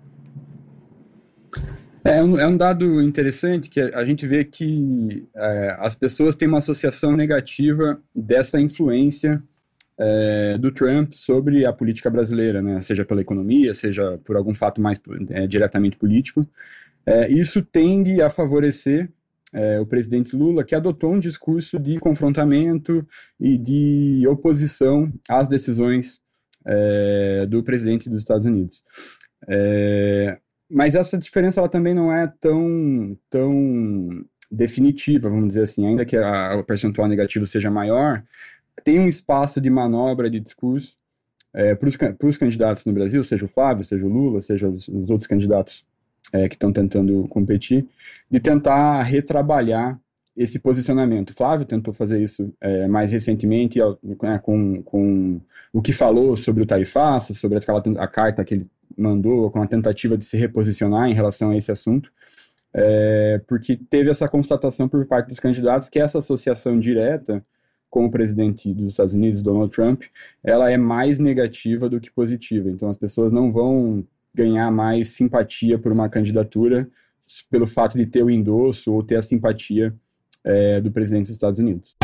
É um, é um dado interessante que a gente vê que é, as pessoas têm uma associação negativa dessa influência é, do Trump sobre a política brasileira, né? Seja pela economia, seja por algum fato mais é, diretamente político. É, isso tende a favorecer é, o presidente Lula, que adotou um discurso de confrontamento e de oposição às decisões é, do presidente dos Estados Unidos. É, Mas essa diferença ela também não é tão, tão definitiva, vamos dizer assim. Ainda que a, o percentual negativo seja maior, tem um espaço de manobra de discurso é, para os candidatos no Brasil, seja o Flávio, seja o Lula, seja os, os outros candidatos é, que estão tentando competir, de tentar retrabalhar esse posicionamento. O Flávio tentou fazer isso é, mais recentemente é, com, com o que falou sobre o tarifaço, sobre aquela, a carta que ele mandou com a tentativa de se reposicionar em relação a esse assunto, é, porque teve essa constatação por parte dos candidatos que essa associação direta com o presidente dos Estados Unidos, Donald Trump, ela é mais negativa do que positiva. Então as pessoas não vão ganhar mais simpatia por uma candidatura pelo fato de ter o endosso ou ter a simpatia é, do presidente dos Estados Unidos.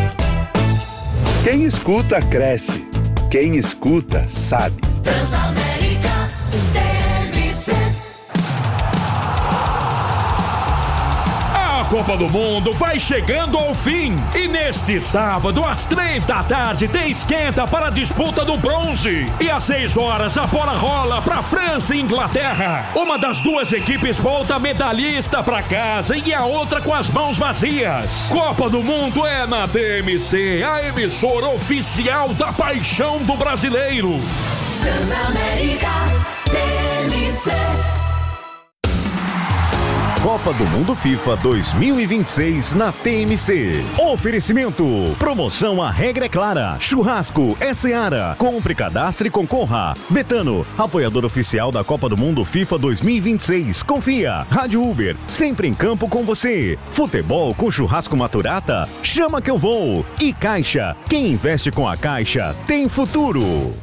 Quem escuta, cresce. Quem escuta, sabe. A Copa do Mundo vai chegando ao fim e neste sábado às três da tarde tem esquenta para a disputa do bronze e às seis horas a bola rola para França e Inglaterra. Uma das duas equipes volta medalhista para casa e a outra com as mãos vazias. Copa do Mundo é na T M C, a emissora oficial da paixão do brasileiro. Transamérica T M C. Copa do Mundo FIFA dois mil e vinte e seis na T M C. Oferecimento. Promoção A Regra é Clara. Churrasco é Seara. Compre, cadastre e concorra. Betano, apoiador oficial da Copa do Mundo FIFA dois mil e vinte e seis. Confia. Rádio Uber, sempre em campo com você. Futebol com churrasco Maturata? Chama que eu vou. E Caixa. Quem investe com a Caixa tem futuro.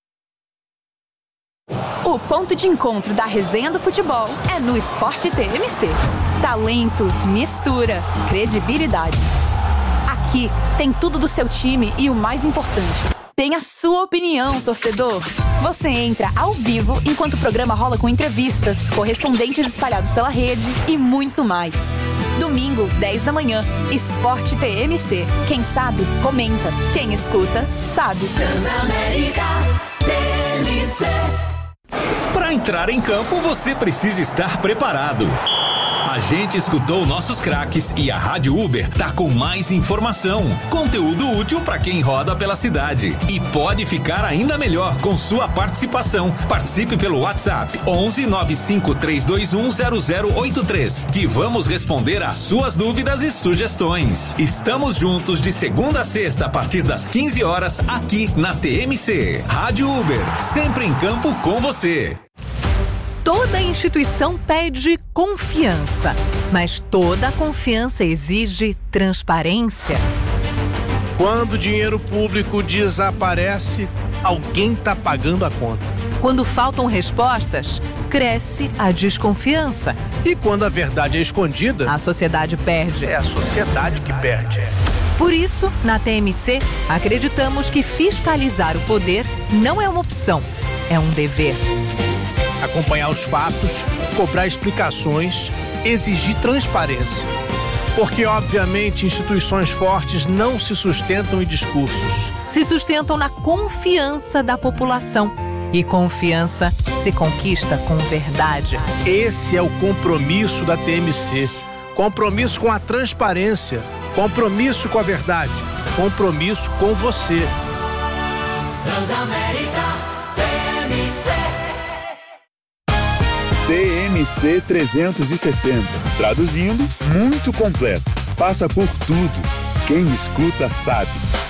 O ponto de encontro da resenha do futebol é no Esporte T M C. Talento, mistura, credibilidade. Aqui tem tudo do seu time e o mais importante, tem a sua opinião, torcedor. Você entra ao vivo enquanto o programa rola com entrevistas, correspondentes espalhados pela rede e muito mais. Domingo, dez da manhã, Esporte T M C. Quem sabe, comenta. Quem escuta, sabe. Transamérica T M C. Para entrar em campo, você precisa estar preparado. A gente escutou nossos craques e a Rádio Uber tá com mais informação, conteúdo útil para quem roda pela cidade. E pode ficar ainda melhor com sua participação. Participe pelo WhatsApp onze nove cinco três dois um zero zero oito três, que vamos responder às suas dúvidas e sugestões. Estamos juntos de segunda a sexta a partir das quinze horas aqui na T M C. Rádio Uber, sempre em campo com você. Toda instituição pede confiança, mas toda confiança exige transparência. Quando o dinheiro público desaparece, alguém está pagando a conta. Quando faltam respostas, cresce a desconfiança. E quando a verdade é escondida, a sociedade perde. É a sociedade que perde. Por isso, na T M C, acreditamos que fiscalizar o poder não é uma opção, é um dever. Acompanhar os fatos, cobrar explicações, exigir transparência. Porque, obviamente, instituições fortes não se sustentam em discursos. Se sustentam na confiança da população. E confiança se conquista com verdade. Esse é o compromisso da T M C. Compromisso com a transparência. Compromisso com a verdade. compromisso com você. Transamérica T M C. T M C trezentos e sessenta. Traduzindo, muito completo. Passa por tudo. Quem escuta sabe.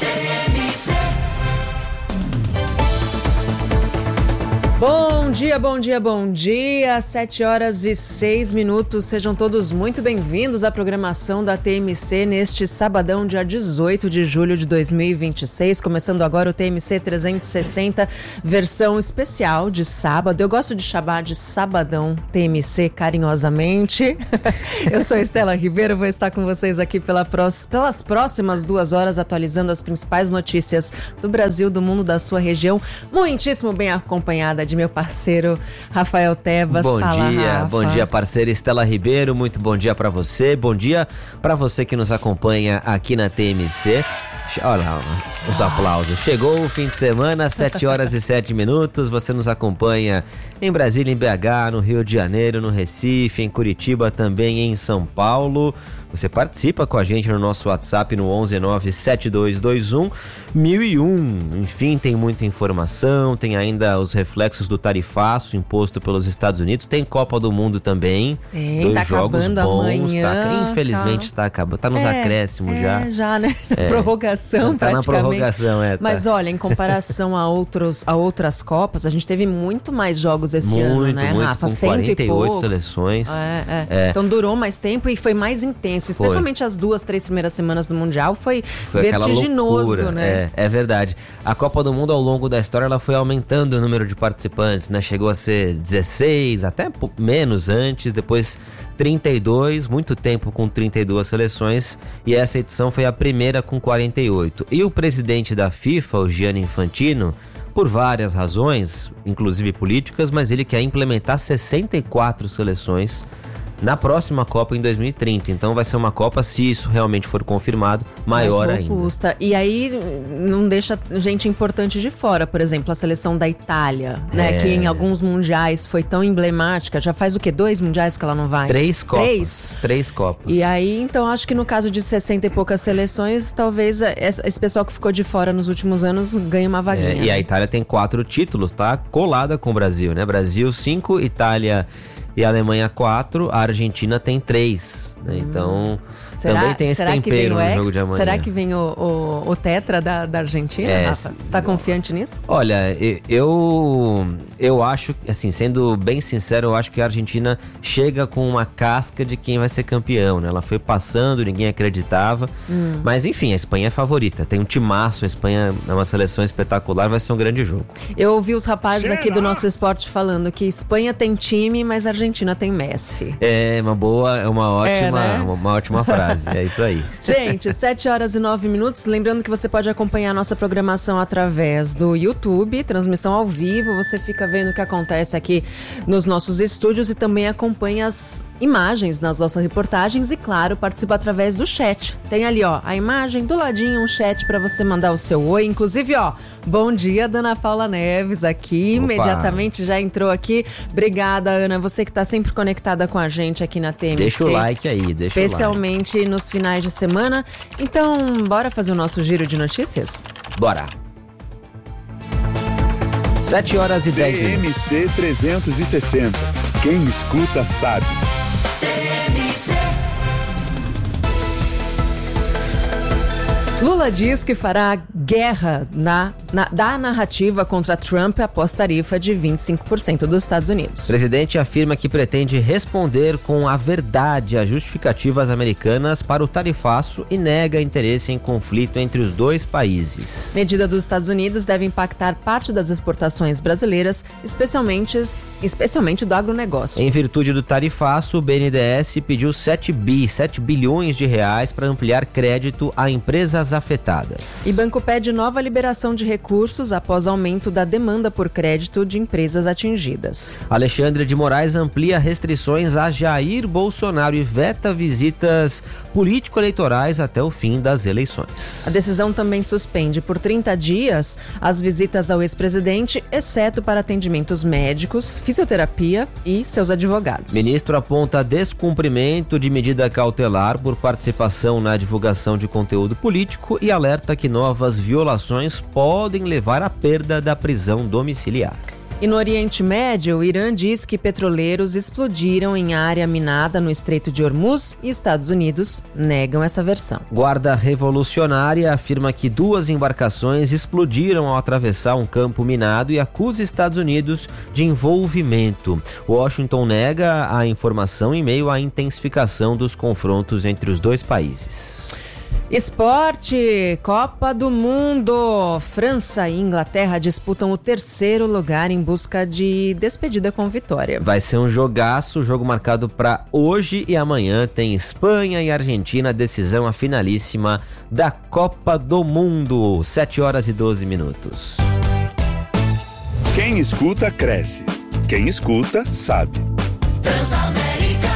Bom dia, bom dia, bom dia. Sete horas e seis minutos. Sejam todos muito bem-vindos à programação da T M C neste sabadão, dia dezoito de julho de dois mil e vinte e seis. Começando agora o T M C trezentos e sessenta, versão especial de sábado. Eu gosto de chamar de sabadão T M C carinhosamente. Eu sou Estela Ribeiro, vou estar com vocês aqui pela pró- pelas próximas duas horas, atualizando as principais notícias do Brasil, do mundo, da sua região. Muitíssimo bem acompanhada de meu parceiro Rafael Tebas. Bom Fala, dia, Rafa. bom dia, parceira Estela Ribeiro, muito bom dia pra você, bom dia pra você que nos acompanha aqui na T M C. Olha lá, os aplausos. Chegou o fim de semana, sete horas e sete minutos. Você nos acompanha em Brasília, em B H, no Rio de Janeiro, no Recife, em Curitiba, também em São Paulo. Você participa com a gente no nosso WhatsApp no onze nove sete dois dois um mil e um. Enfim, tem muita informação, tem ainda os reflexos do tarifaço imposto pelos Estados Unidos, tem Copa do Mundo também. Tem, dois tá jogos bons, amanhã, tá, infelizmente está acabando, tá nos é, acréscimos é, já. já, né? É, prorrogação, tá praticamente. na prorrogação, é. Tá. Mas olha, em comparação a, outros, a outras Copas, a gente teve muito mais jogos esse muito, ano, né, muito, Rafa? com Cento quarenta e oito e seleções. É, é. É. Então durou mais tempo e foi mais intenso. Foi. Especialmente as duas, três primeiras semanas do Mundial, foi, Foi vertiginoso, loucura, né? É, é verdade. A Copa do Mundo, ao longo da história, ela foi aumentando o número de participantes, né? Chegou a ser dezesseis, até menos antes, depois trinta e dois, muito tempo com trinta e duas seleções, e essa edição foi a primeira com quarenta e oito. E o presidente da FIFA, o Gianni Infantino, por várias razões, inclusive políticas, mas ele quer implementar sessenta e quatro seleções na próxima Copa em dois mil e trinta. Então vai ser uma Copa, se isso realmente for confirmado, maior mais ainda. robusta. E aí não deixa gente importante de fora. Por exemplo, a seleção da Itália, né? É. Que em alguns mundiais foi tão emblemática. Já faz o quê? Dois mundiais que ela não vai? Três Copas. Três? Três Copas. E aí, então, acho que no caso de sessenta e poucas seleções, talvez esse pessoal que ficou de fora nos últimos anos ganhe uma vaguinha. É, e a Itália tem quatro títulos, tá? Colada com o Brasil, né? Brasil cinco, Itália e a Alemanha quatro, a Argentina tem três, né? Então, será, também tem esse tempero no jogo de amanhã. Será que vem o, o, o tetra da, da Argentina, é, Rafa? Você tá confiante nisso? Olha, eu, eu acho, assim, sendo bem sincero, eu acho que a Argentina chega com uma casca de quem vai ser campeão, né? Ela foi passando, ninguém acreditava, hum. mas enfim, a Espanha é favorita, tem um timaço, a Espanha é uma seleção espetacular, vai ser um grande jogo. Eu ouvi os rapazes Será? aqui do Nosso Esporte falando que Espanha tem time, mas a Argentina tem Messi. É uma boa, é uma ótima, é, né? uma, uma ótima frase, é isso aí. Gente, sete horas e nove minutos, lembrando que você pode acompanhar a nossa programação através do YouTube, transmissão ao vivo, você fica vendo o que acontece aqui nos nossos estúdios e também acompanha as imagens nas nossas reportagens e, claro, participa através do chat. Tem ali, ó, a imagem, do ladinho um chat para você mandar o seu oi, inclusive, ó, bom dia, Ana Paula Neves aqui, Opa. imediatamente já entrou aqui. Obrigada, Ana, você que tá sempre conectada com a gente aqui na T M C. Deixa o like aí, deixa especialmente o like. nos finais de semana. Então, bora fazer o nosso giro de notícias? Bora! sete horas e dez minutos. T M C trezentos e sessenta. Quem escuta sabe. Lula diz que fará guerra na, na, da narrativa contra Trump após tarifa de vinte e cinco por cento dos Estados Unidos. O presidente afirma que pretende responder com a verdade às justificativas americanas para o tarifaço e nega interesse em conflito entre os dois países. Medida dos Estados Unidos deve impactar parte das exportações brasileiras, especialmente, especialmente do agronegócio. Em virtude do tarifaço, o B N D E S pediu sete bilhões de reais para ampliar crédito a empresas afetadas. E banco pede nova liberação de recursos após aumento da demanda por crédito de empresas atingidas. Alexandre de Moraes amplia restrições a Jair Bolsonaro e veta visitas político-eleitorais até o fim das eleições. A decisão também suspende por trinta dias as visitas ao ex-presidente, exceto para atendimentos médicos, fisioterapia e seus advogados. Ministro aponta descumprimento de medida cautelar por participação na divulgação de conteúdo político político e alerta que novas violações podem levar à perda da prisão domiciliar. E no Oriente Médio, o Irã diz que petroleiros explodiram em área minada no Estreito de Hormuz e Estados Unidos negam essa versão. Guarda Revolucionária afirma que duas embarcações explodiram ao atravessar um campo minado e acusa Estados Unidos de envolvimento. Washington nega a informação em meio à intensificação dos confrontos entre os dois países. Esporte, Copa do Mundo. França e Inglaterra disputam o terceiro lugar em busca de despedida com vitória. Vai ser um jogaço, jogo marcado para hoje e amanhã tem Espanha e Argentina, decisão a finalíssima da Copa do Mundo, sete horas e doze minutos. Quem escuta, cresce. Quem escuta, sabe. Transamérica.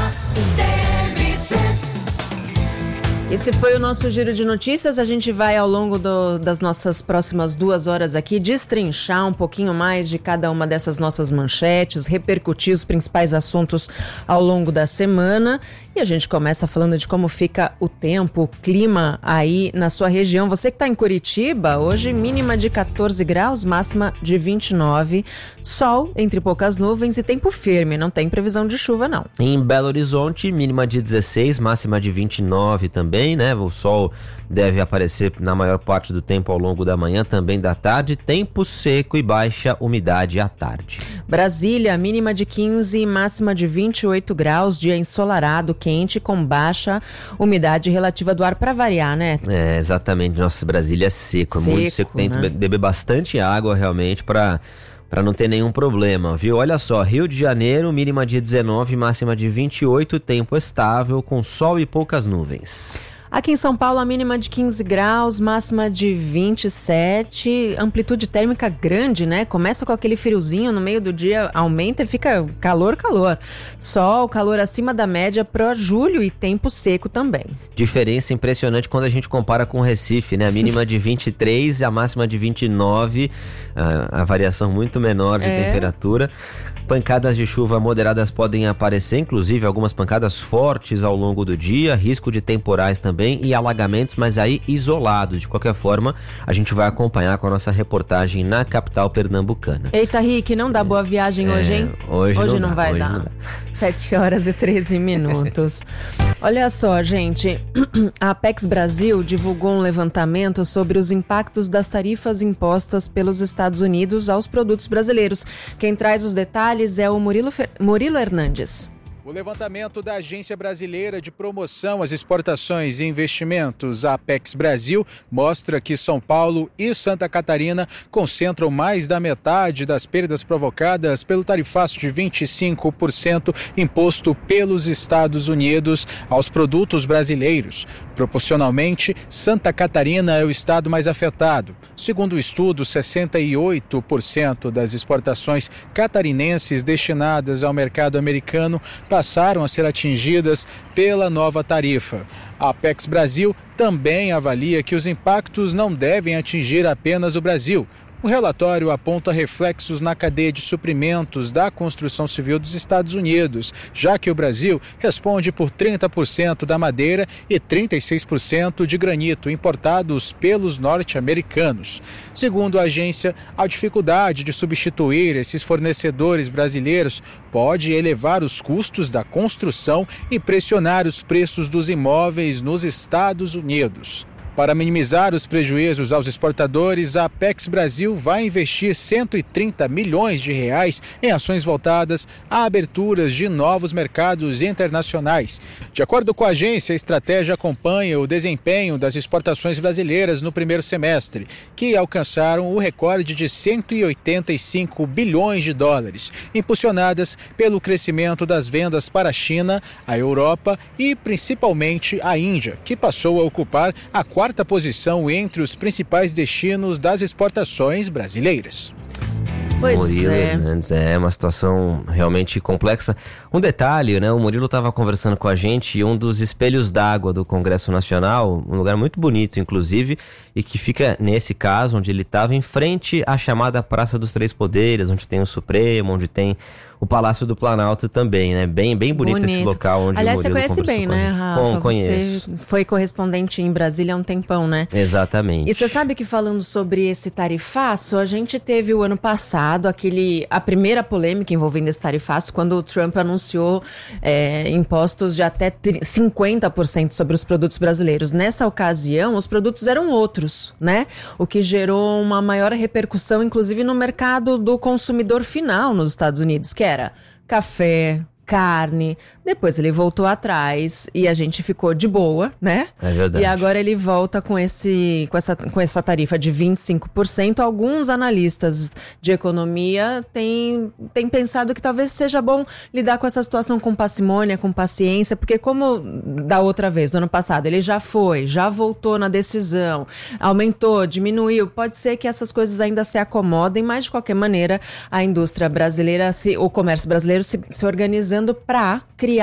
Esse foi o nosso giro de notícias. A gente vai, ao longo do, das nossas próximas duas horas aqui, destrinchar um pouquinho mais de cada uma dessas nossas manchetes, repercutir os principais assuntos ao longo da semana. E a gente começa falando de como fica o tempo, o clima aí na sua região. Você que está em Curitiba, hoje mínima de catorze graus, máxima de vinte e nove. Sol entre poucas nuvens e tempo firme, não tem previsão de chuva não. Em Belo Horizonte, mínima de dezesseis, máxima de vinte e nove também, né? O sol deve aparecer na maior parte do tempo ao longo da manhã, também da tarde. Tempo seco e baixa umidade à tarde. Brasília, mínima de quinze, máxima de vinte e oito graus, dia ensolarado, quente, com baixa umidade relativa do ar, para variar, né? É, exatamente. Nossa, Brasília é seco, seco é muito seco. Tem que né? beber bastante água realmente para para não ter nenhum problema, viu? Olha só, Rio de Janeiro, mínima de dezenove, máxima de vinte e oito, tempo estável, com sol e poucas nuvens. Aqui em São Paulo, a mínima de quinze graus, máxima de vinte e sete, amplitude térmica grande, né? Começa com aquele friozinho, no meio do dia aumenta e fica calor, calor. Sol, calor acima da média para julho e tempo seco também. Diferença impressionante quando a gente compara com o Recife, né? A mínima de vinte e três e a máxima de vinte e nove, a, a variação muito menor de é. temperatura. Pancadas de chuva moderadas podem aparecer, inclusive algumas pancadas fortes ao longo do dia, risco de temporais também e alagamentos, mas aí isolados. De qualquer forma, a gente vai acompanhar com a nossa reportagem na capital pernambucana. Eita, Rick, não dá boa viagem é, hoje, hein? Hoje, hoje não, não dá, vai hoje dar. Não dá. sete horas e treze minutos. Olha só, gente, a Apex Brasil divulgou um levantamento sobre os impactos das tarifas impostas pelos Estados Unidos aos produtos brasileiros. Quem traz os detalhes é o Murilo, Fer... Murilo Hernandes. O levantamento da Agência Brasileira de Promoção às Exportações e Investimentos, a Apex Brasil, mostra que São Paulo e Santa Catarina concentram mais da metade das perdas provocadas pelo tarifaço de vinte e cinco por cento imposto pelos Estados Unidos aos produtos brasileiros. Proporcionalmente, Santa Catarina é o estado mais afetado. Segundo o estudo, sessenta e oito por cento das exportações catarinenses destinadas ao mercado americano passaram a ser atingidas pela nova tarifa. A Apex Brasil também avalia que os impactos não devem atingir apenas o Brasil. O relatório aponta reflexos na cadeia de suprimentos da construção civil dos Estados Unidos, já que o Brasil responde por trinta por cento da madeira e trinta e seis por cento de granito importados pelos norte-americanos. Segundo a agência, a dificuldade de substituir esses fornecedores brasileiros pode elevar os custos da construção e pressionar os preços dos imóveis nos Estados Unidos. Para minimizar os prejuízos aos exportadores, a Apex Brasil vai investir cento e trinta milhões de reais em ações voltadas a aberturas de novos mercados internacionais. De acordo com a agência, a estratégia acompanha o desempenho das exportações brasileiras no primeiro semestre, que alcançaram o recorde de cento e oitenta e cinco bilhões de dólares, impulsionadas pelo crescimento das vendas para a China, a Europa e principalmente a Índia, que passou a ocupar a quarta quarta posição entre os principais destinos das exportações brasileiras. Pois Murilo é. Hernandes, é uma situação realmente complexa. Um detalhe, né? O Murilo estava conversando com a gente e um dos espelhos d'água do Congresso Nacional, um lugar muito bonito, inclusive, e que fica, nesse caso, onde ele estava, em frente à chamada Praça dos Três Poderes, onde tem o Supremo, onde tem o Palácio do Planalto também, né? Bem, bem bonito, bonito. Esse local onde Aliás, o Murilo você conhece bem, né, Rafa? Com, conheço. Você foi correspondente em Brasília há um tempão, né? Exatamente. E você sabe que falando sobre esse tarifaço, a gente teve o ano passado aquele, a primeira polêmica envolvendo esse tarifaço, quando o Trump anunciou é, impostos de até cinquenta por cento sobre os produtos brasileiros. Nessa ocasião, os produtos eram outros, né? O que gerou uma maior repercussão, inclusive no mercado do consumidor final nos Estados Unidos, que era café, carne. Depois ele voltou atrás e a gente ficou de boa, né? É verdade. E agora ele volta com, esse, com, essa, com essa tarifa de vinte e cinco por cento. Alguns analistas de economia têm, têm pensado que talvez seja bom lidar com essa situação com parcimônia, com paciência, porque como da outra vez, do ano passado, ele já foi, já voltou na decisão, aumentou, diminuiu, pode ser que essas coisas ainda se acomodem, mas de qualquer maneira a indústria brasileira, se, o comércio brasileiro se, se organizando para criar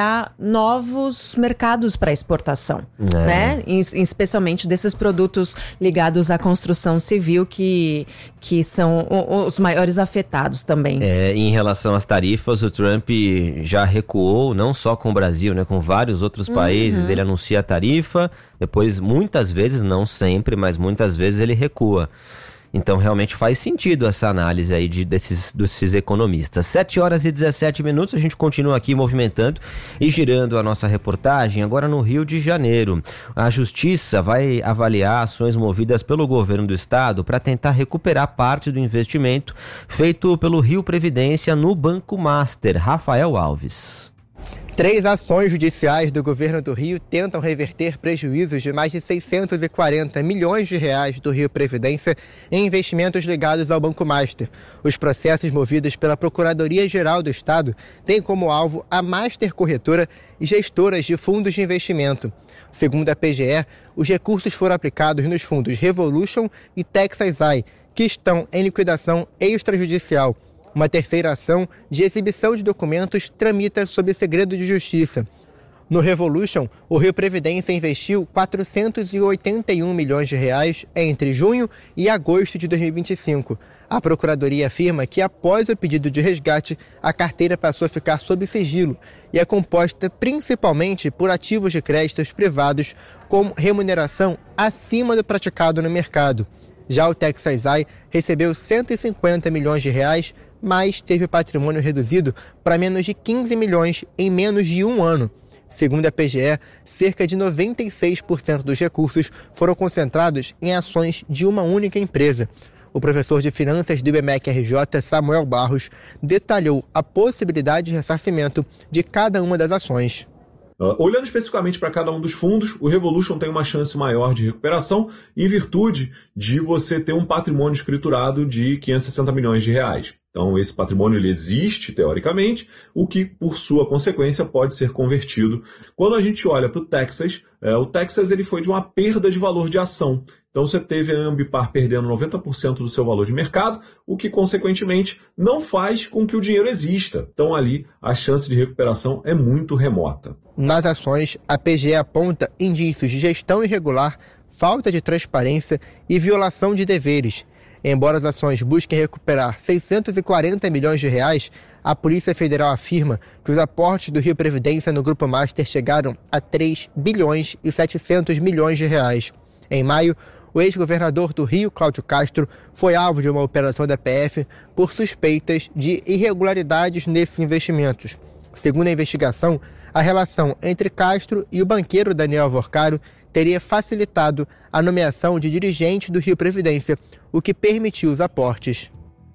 novos mercados para exportação, é. né? E, especialmente desses produtos ligados à construção civil que, que são os maiores afetados também. É, em relação às tarifas, o Trump já recuou, não só com o Brasil, né? Com vários outros países. Uhum. Ele anuncia a tarifa, depois muitas vezes, não sempre, mas muitas vezes ele recua. Então, realmente faz sentido essa análise aí de, desses, desses economistas. sete horas e dezessete minutos, a gente continua aqui movimentando e girando a nossa reportagem agora no Rio de Janeiro. A Justiça vai avaliar ações movidas pelo governo do estado para tentar recuperar parte do investimento feito pelo Rio Previdência no Banco Master. Rafael Alves. Três ações judiciais do governo do Rio tentam reverter prejuízos de mais de seiscentos e quarenta milhões de reais do Rio Previdência em investimentos ligados ao Banco Master. Os processos movidos pela Procuradoria-Geral do Estado têm como alvo a Master Corretora e gestoras de fundos de investimento. Segundo a P G E, os recursos foram aplicados nos fundos Revolution e Texas Eye, que estão em liquidação extrajudicial. Uma terceira ação de exibição de documentos tramita sob segredo de justiça. No Revolution, o Rio Previdência investiu quatrocentos e oitenta e um milhões de reais entre junho e agosto de dois mil e vinte e cinco. A Procuradoria afirma que, após o pedido de resgate, a carteira passou a ficar sob sigilo e é composta principalmente por ativos de créditos privados com remuneração acima do praticado no mercado. Já o Texas Eye recebeu cento e cinquenta milhões de reais, mas teve o patrimônio reduzido para menos de quinze milhões em menos de um ano. Segundo a P G E, cerca de noventa e seis por cento dos recursos foram concentrados em ações de uma única empresa. O professor de finanças do I B M E C R J, Samuel Barros, detalhou a possibilidade de ressarcimento de cada uma das ações. Uh, olhando especificamente para cada um dos fundos, o Revolution tem uma chance maior de recuperação em virtude de você ter um patrimônio escriturado de quinhentos e sessenta milhões de reais. Então, esse patrimônio ele existe, teoricamente, o que, por sua consequência, pode ser convertido. Quando a gente olha para o Texas, é, o Texas ele foi de uma perda de valor de ação. Então, você teve a Ambipar perdendo noventa por cento do seu valor de mercado, o que, consequentemente, não faz com que o dinheiro exista. Então, ali, a chance de recuperação é muito remota. Nas ações, a P G E aponta indícios de gestão irregular, falta de transparência e violação de deveres. Embora as ações busquem recuperar seiscentos e quarenta milhões de reais, a Polícia Federal afirma que os aportes do Rio Previdência no Grupo Master chegaram a três bilhões e setecentos milhões de reais. Em maio, o ex-governador do Rio, Cláudio Castro, foi alvo de uma operação da P F por suspeitas de irregularidades nesses investimentos. Segundo a investigação, a relação entre Castro e o banqueiro Daniel Alvorcaro teria facilitado a nomeação de dirigente do Rio Previdência, o que permitiu os aportes.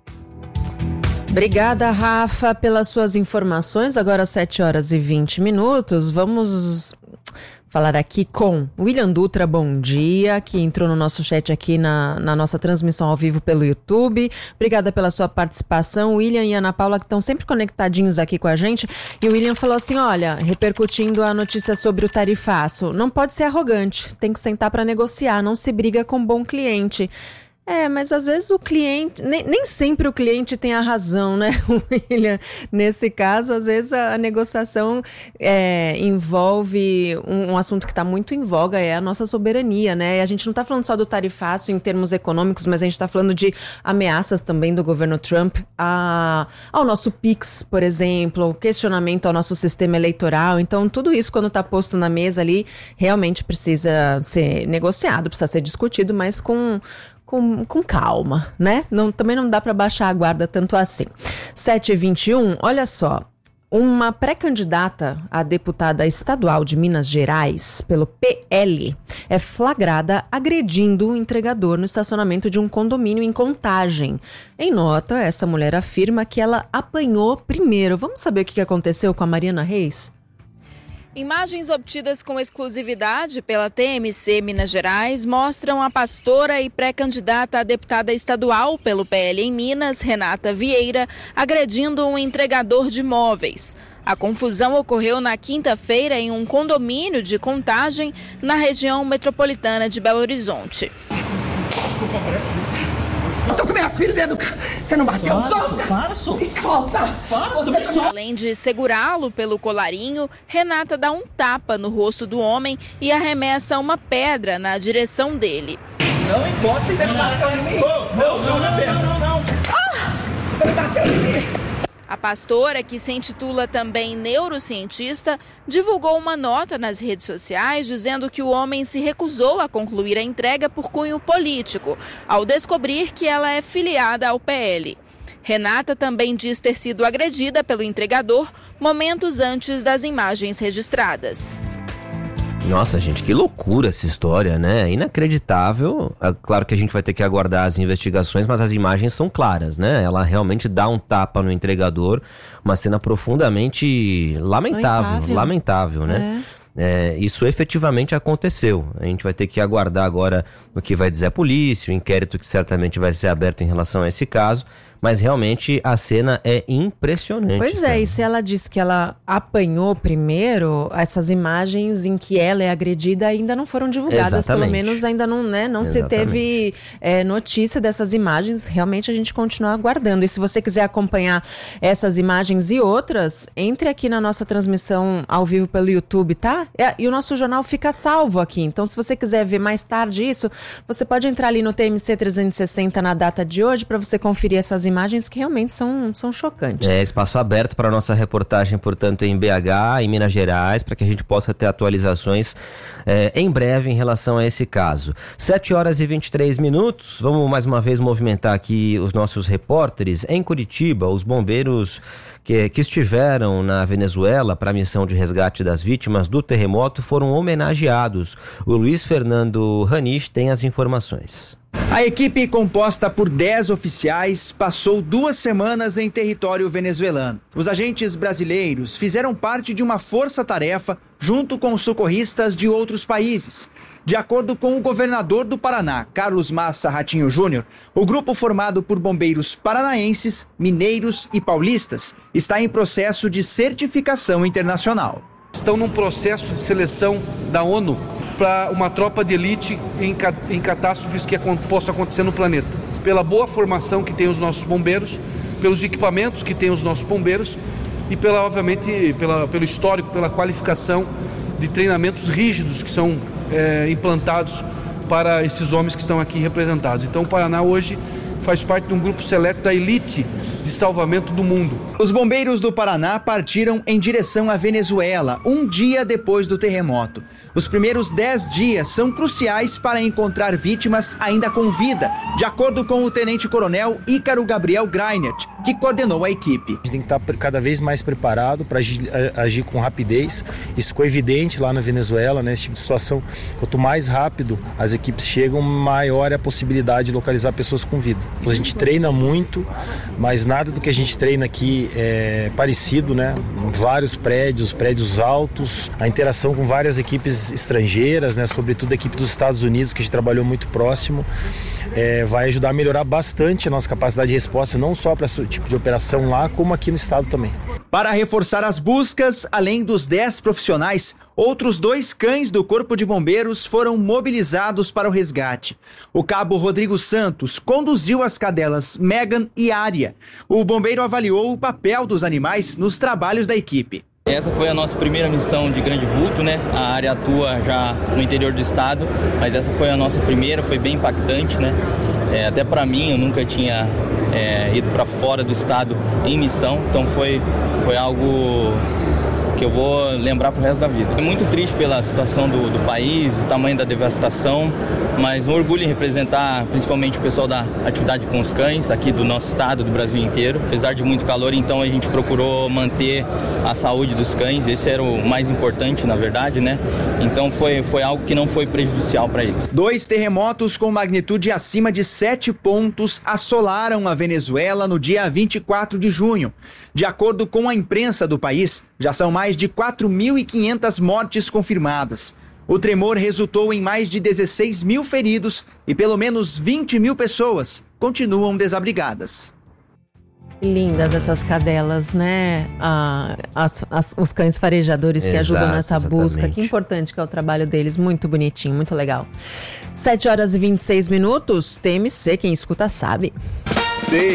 Obrigada, Rafa, pelas suas informações. Agora às sete horas e vinte minutos, vamos falar aqui com William Dutra, bom dia, que entrou no nosso chat aqui na, na nossa transmissão ao vivo pelo YouTube. Obrigada pela sua participação. William e Ana Paula, que estão sempre conectadinhos aqui com a gente. E o William falou assim, olha, repercutindo a notícia sobre o tarifaço, não pode ser arrogante, tem que sentar para negociar, não se briga com bom cliente. É, mas às vezes o cliente, nem, nem sempre o cliente tem a razão, né, William? Nesse caso, às vezes a, a negociação é, envolve um, um assunto que está muito em voga, é a nossa soberania, né? E a gente não está falando só do tarifácio em termos econômicos, mas a gente está falando de ameaças também do governo Trump a, ao nosso Pix, por exemplo, questionamento ao nosso sistema eleitoral. Então, tudo isso, quando está posto na mesa ali, realmente precisa ser negociado, precisa ser discutido, mas com... Com, com calma, né? Não, também não dá para baixar a guarda tanto assim. sete e vinte e um, olha só. Uma pré-candidata a deputada estadual de Minas Gerais, pelo P L, é flagrada agredindo um entregador no estacionamento de um condomínio em Contagem. Em nota, essa mulher afirma que ela apanhou primeiro. Vamos saber o que aconteceu com a Mariana Reis? Imagens obtidas com exclusividade pela T M C Minas Gerais mostram a pastora e pré-candidata a deputada estadual pelo P L em Minas, Renata Vieira, agredindo um entregador de móveis. A confusão ocorreu na quinta-feira em um condomínio de Contagem, na região metropolitana de Belo Horizonte. Eu tô com minhas filhas dentro do carro. Você não bateu? Para, solta! Para, solta! Me solta! Para, solta! Além de segurá-lo pelo colarinho, Renata dá um tapa no rosto do homem e arremessa uma pedra na direção dele. Não encosta e você não bateu em mim! Não, não, não, não, não! Ah! Você não bateu em mim! A pastora, que se intitula também neurocientista, divulgou uma nota nas redes sociais dizendo que o homem se recusou a concluir a entrega por cunho político, ao descobrir que ela é filiada ao P L. Renata também diz ter sido agredida pelo entregador momentos antes das imagens registradas. Nossa, gente, que loucura essa história, né? Inacreditável. É claro que a gente vai ter que aguardar as investigações, mas as imagens são claras, né? Ela realmente dá um tapa no entregador, uma cena profundamente lamentável, lamentável, lamentável, né? É. É, isso efetivamente aconteceu. A gente vai ter que aguardar agora o que vai dizer a polícia, o inquérito que certamente vai ser aberto em relação a esse caso. Mas realmente a cena é impressionante. Pois é, e se ela diz que ela apanhou primeiro, essas imagens em que ela é agredida ainda não foram divulgadas. Exatamente. Pelo menos ainda não, né, não se teve é, notícia dessas imagens. Realmente a gente continua aguardando. E se você quiser acompanhar essas imagens e outras, entre aqui na nossa transmissão ao vivo pelo YouTube, tá? É, e o nosso jornal fica salvo aqui. Então, se você quiser ver mais tarde isso, você pode entrar ali no T M C trezentos e sessenta na data de hoje para você conferir essas imagens que realmente são, são chocantes. É, espaço aberto para a nossa reportagem, portanto, em B H, em Minas Gerais, para que a gente possa ter atualizações é, em breve em relação a esse caso. sete horas e vinte e três minutos, vamos mais uma vez movimentar aqui os nossos repórteres. Em Curitiba, os bombeiros que, que estiveram na Venezuela para a missão de resgate das vítimas do terremoto foram homenageados. O Luiz Fernando Ranich tem as informações. A equipe, composta por dez oficiais, passou duas semanas em território venezuelano. Os agentes brasileiros fizeram parte de uma força-tarefa junto com socorristas de outros países. De acordo com o governador do Paraná, Carlos Massa Ratinho Júnior, o grupo formado por bombeiros paranaenses, mineiros e paulistas está em processo de certificação internacional. Estão num processo de seleção da ONU para uma tropa de elite em, em catástrofes que possam acontecer no planeta. Pela boa formação que tem os nossos bombeiros, pelos equipamentos que tem os nossos bombeiros e, pela, obviamente, pela, pelo histórico, pela qualificação de treinamentos rígidos que são é, implantados para esses homens que estão aqui representados. Então, o Paraná hoje faz parte de um grupo seleto da elite de salvamento do mundo. Os bombeiros do Paraná partiram em direção à Venezuela, um dia depois do terremoto. Os primeiros dez dias são cruciais para encontrar vítimas ainda com vida, de acordo com o tenente-coronel Ícaro Gabriel Greinert, que coordenou a equipe. A gente tem que estar cada vez mais preparado para agir, agir com rapidez. Isso ficou evidente lá na Venezuela, né? Esse tipo de situação, quanto mais rápido as equipes chegam, maior é a possibilidade de localizar pessoas com vida. A gente treina muito, mas nada do que a gente treina aqui é parecido, né? Vários prédios, prédios altos, a interação com várias equipes estrangeiras, né? Sobretudo a equipe dos Estados Unidos, que a gente trabalhou muito próximo, é, vai ajudar a melhorar bastante a nossa capacidade de resposta, não só para esse tipo de operação lá, como aqui no estado também. Para reforçar as buscas, além dos dez profissionais, outros dois cães do Corpo de Bombeiros foram mobilizados para o resgate. O cabo Rodrigo Santos conduziu as cadelas Megan e Ária. O bombeiro avaliou o papel dos animais nos trabalhos da equipe. Essa foi a nossa primeira missão de grande vulto, né? A área atua já no interior do estado, mas essa foi a nossa primeira, foi bem impactante, né? É, até para mim, eu nunca tinha é, ido para fora do estado em missão, então foi, foi algo que eu vou lembrar pro resto da vida. É muito triste pela situação do, do país, o tamanho da devastação, mas um orgulho em representar principalmente o pessoal da atividade com os cães aqui do nosso estado, do Brasil inteiro. Apesar de muito calor, então a gente procurou manter a saúde dos cães, esse era o mais importante, na verdade, né? Então foi, foi algo que não foi prejudicial para eles. Dois terremotos com magnitude acima de sete pontos assolaram a Venezuela no dia vinte e quatro de junho. De acordo com a imprensa do país, já são mais de quatro mil e quinhentas mortes confirmadas. O tremor resultou em mais de dezesseis mil feridos e pelo menos vinte mil pessoas continuam desabrigadas. Lindas essas cadelas, né? Ah, as, as, os cães farejadores que Exato, ajudam nessa exatamente. busca. Que importante que é o trabalho deles. Muito bonitinho, muito legal. sete horas e vinte e seis minutos. T M C, quem escuta sabe.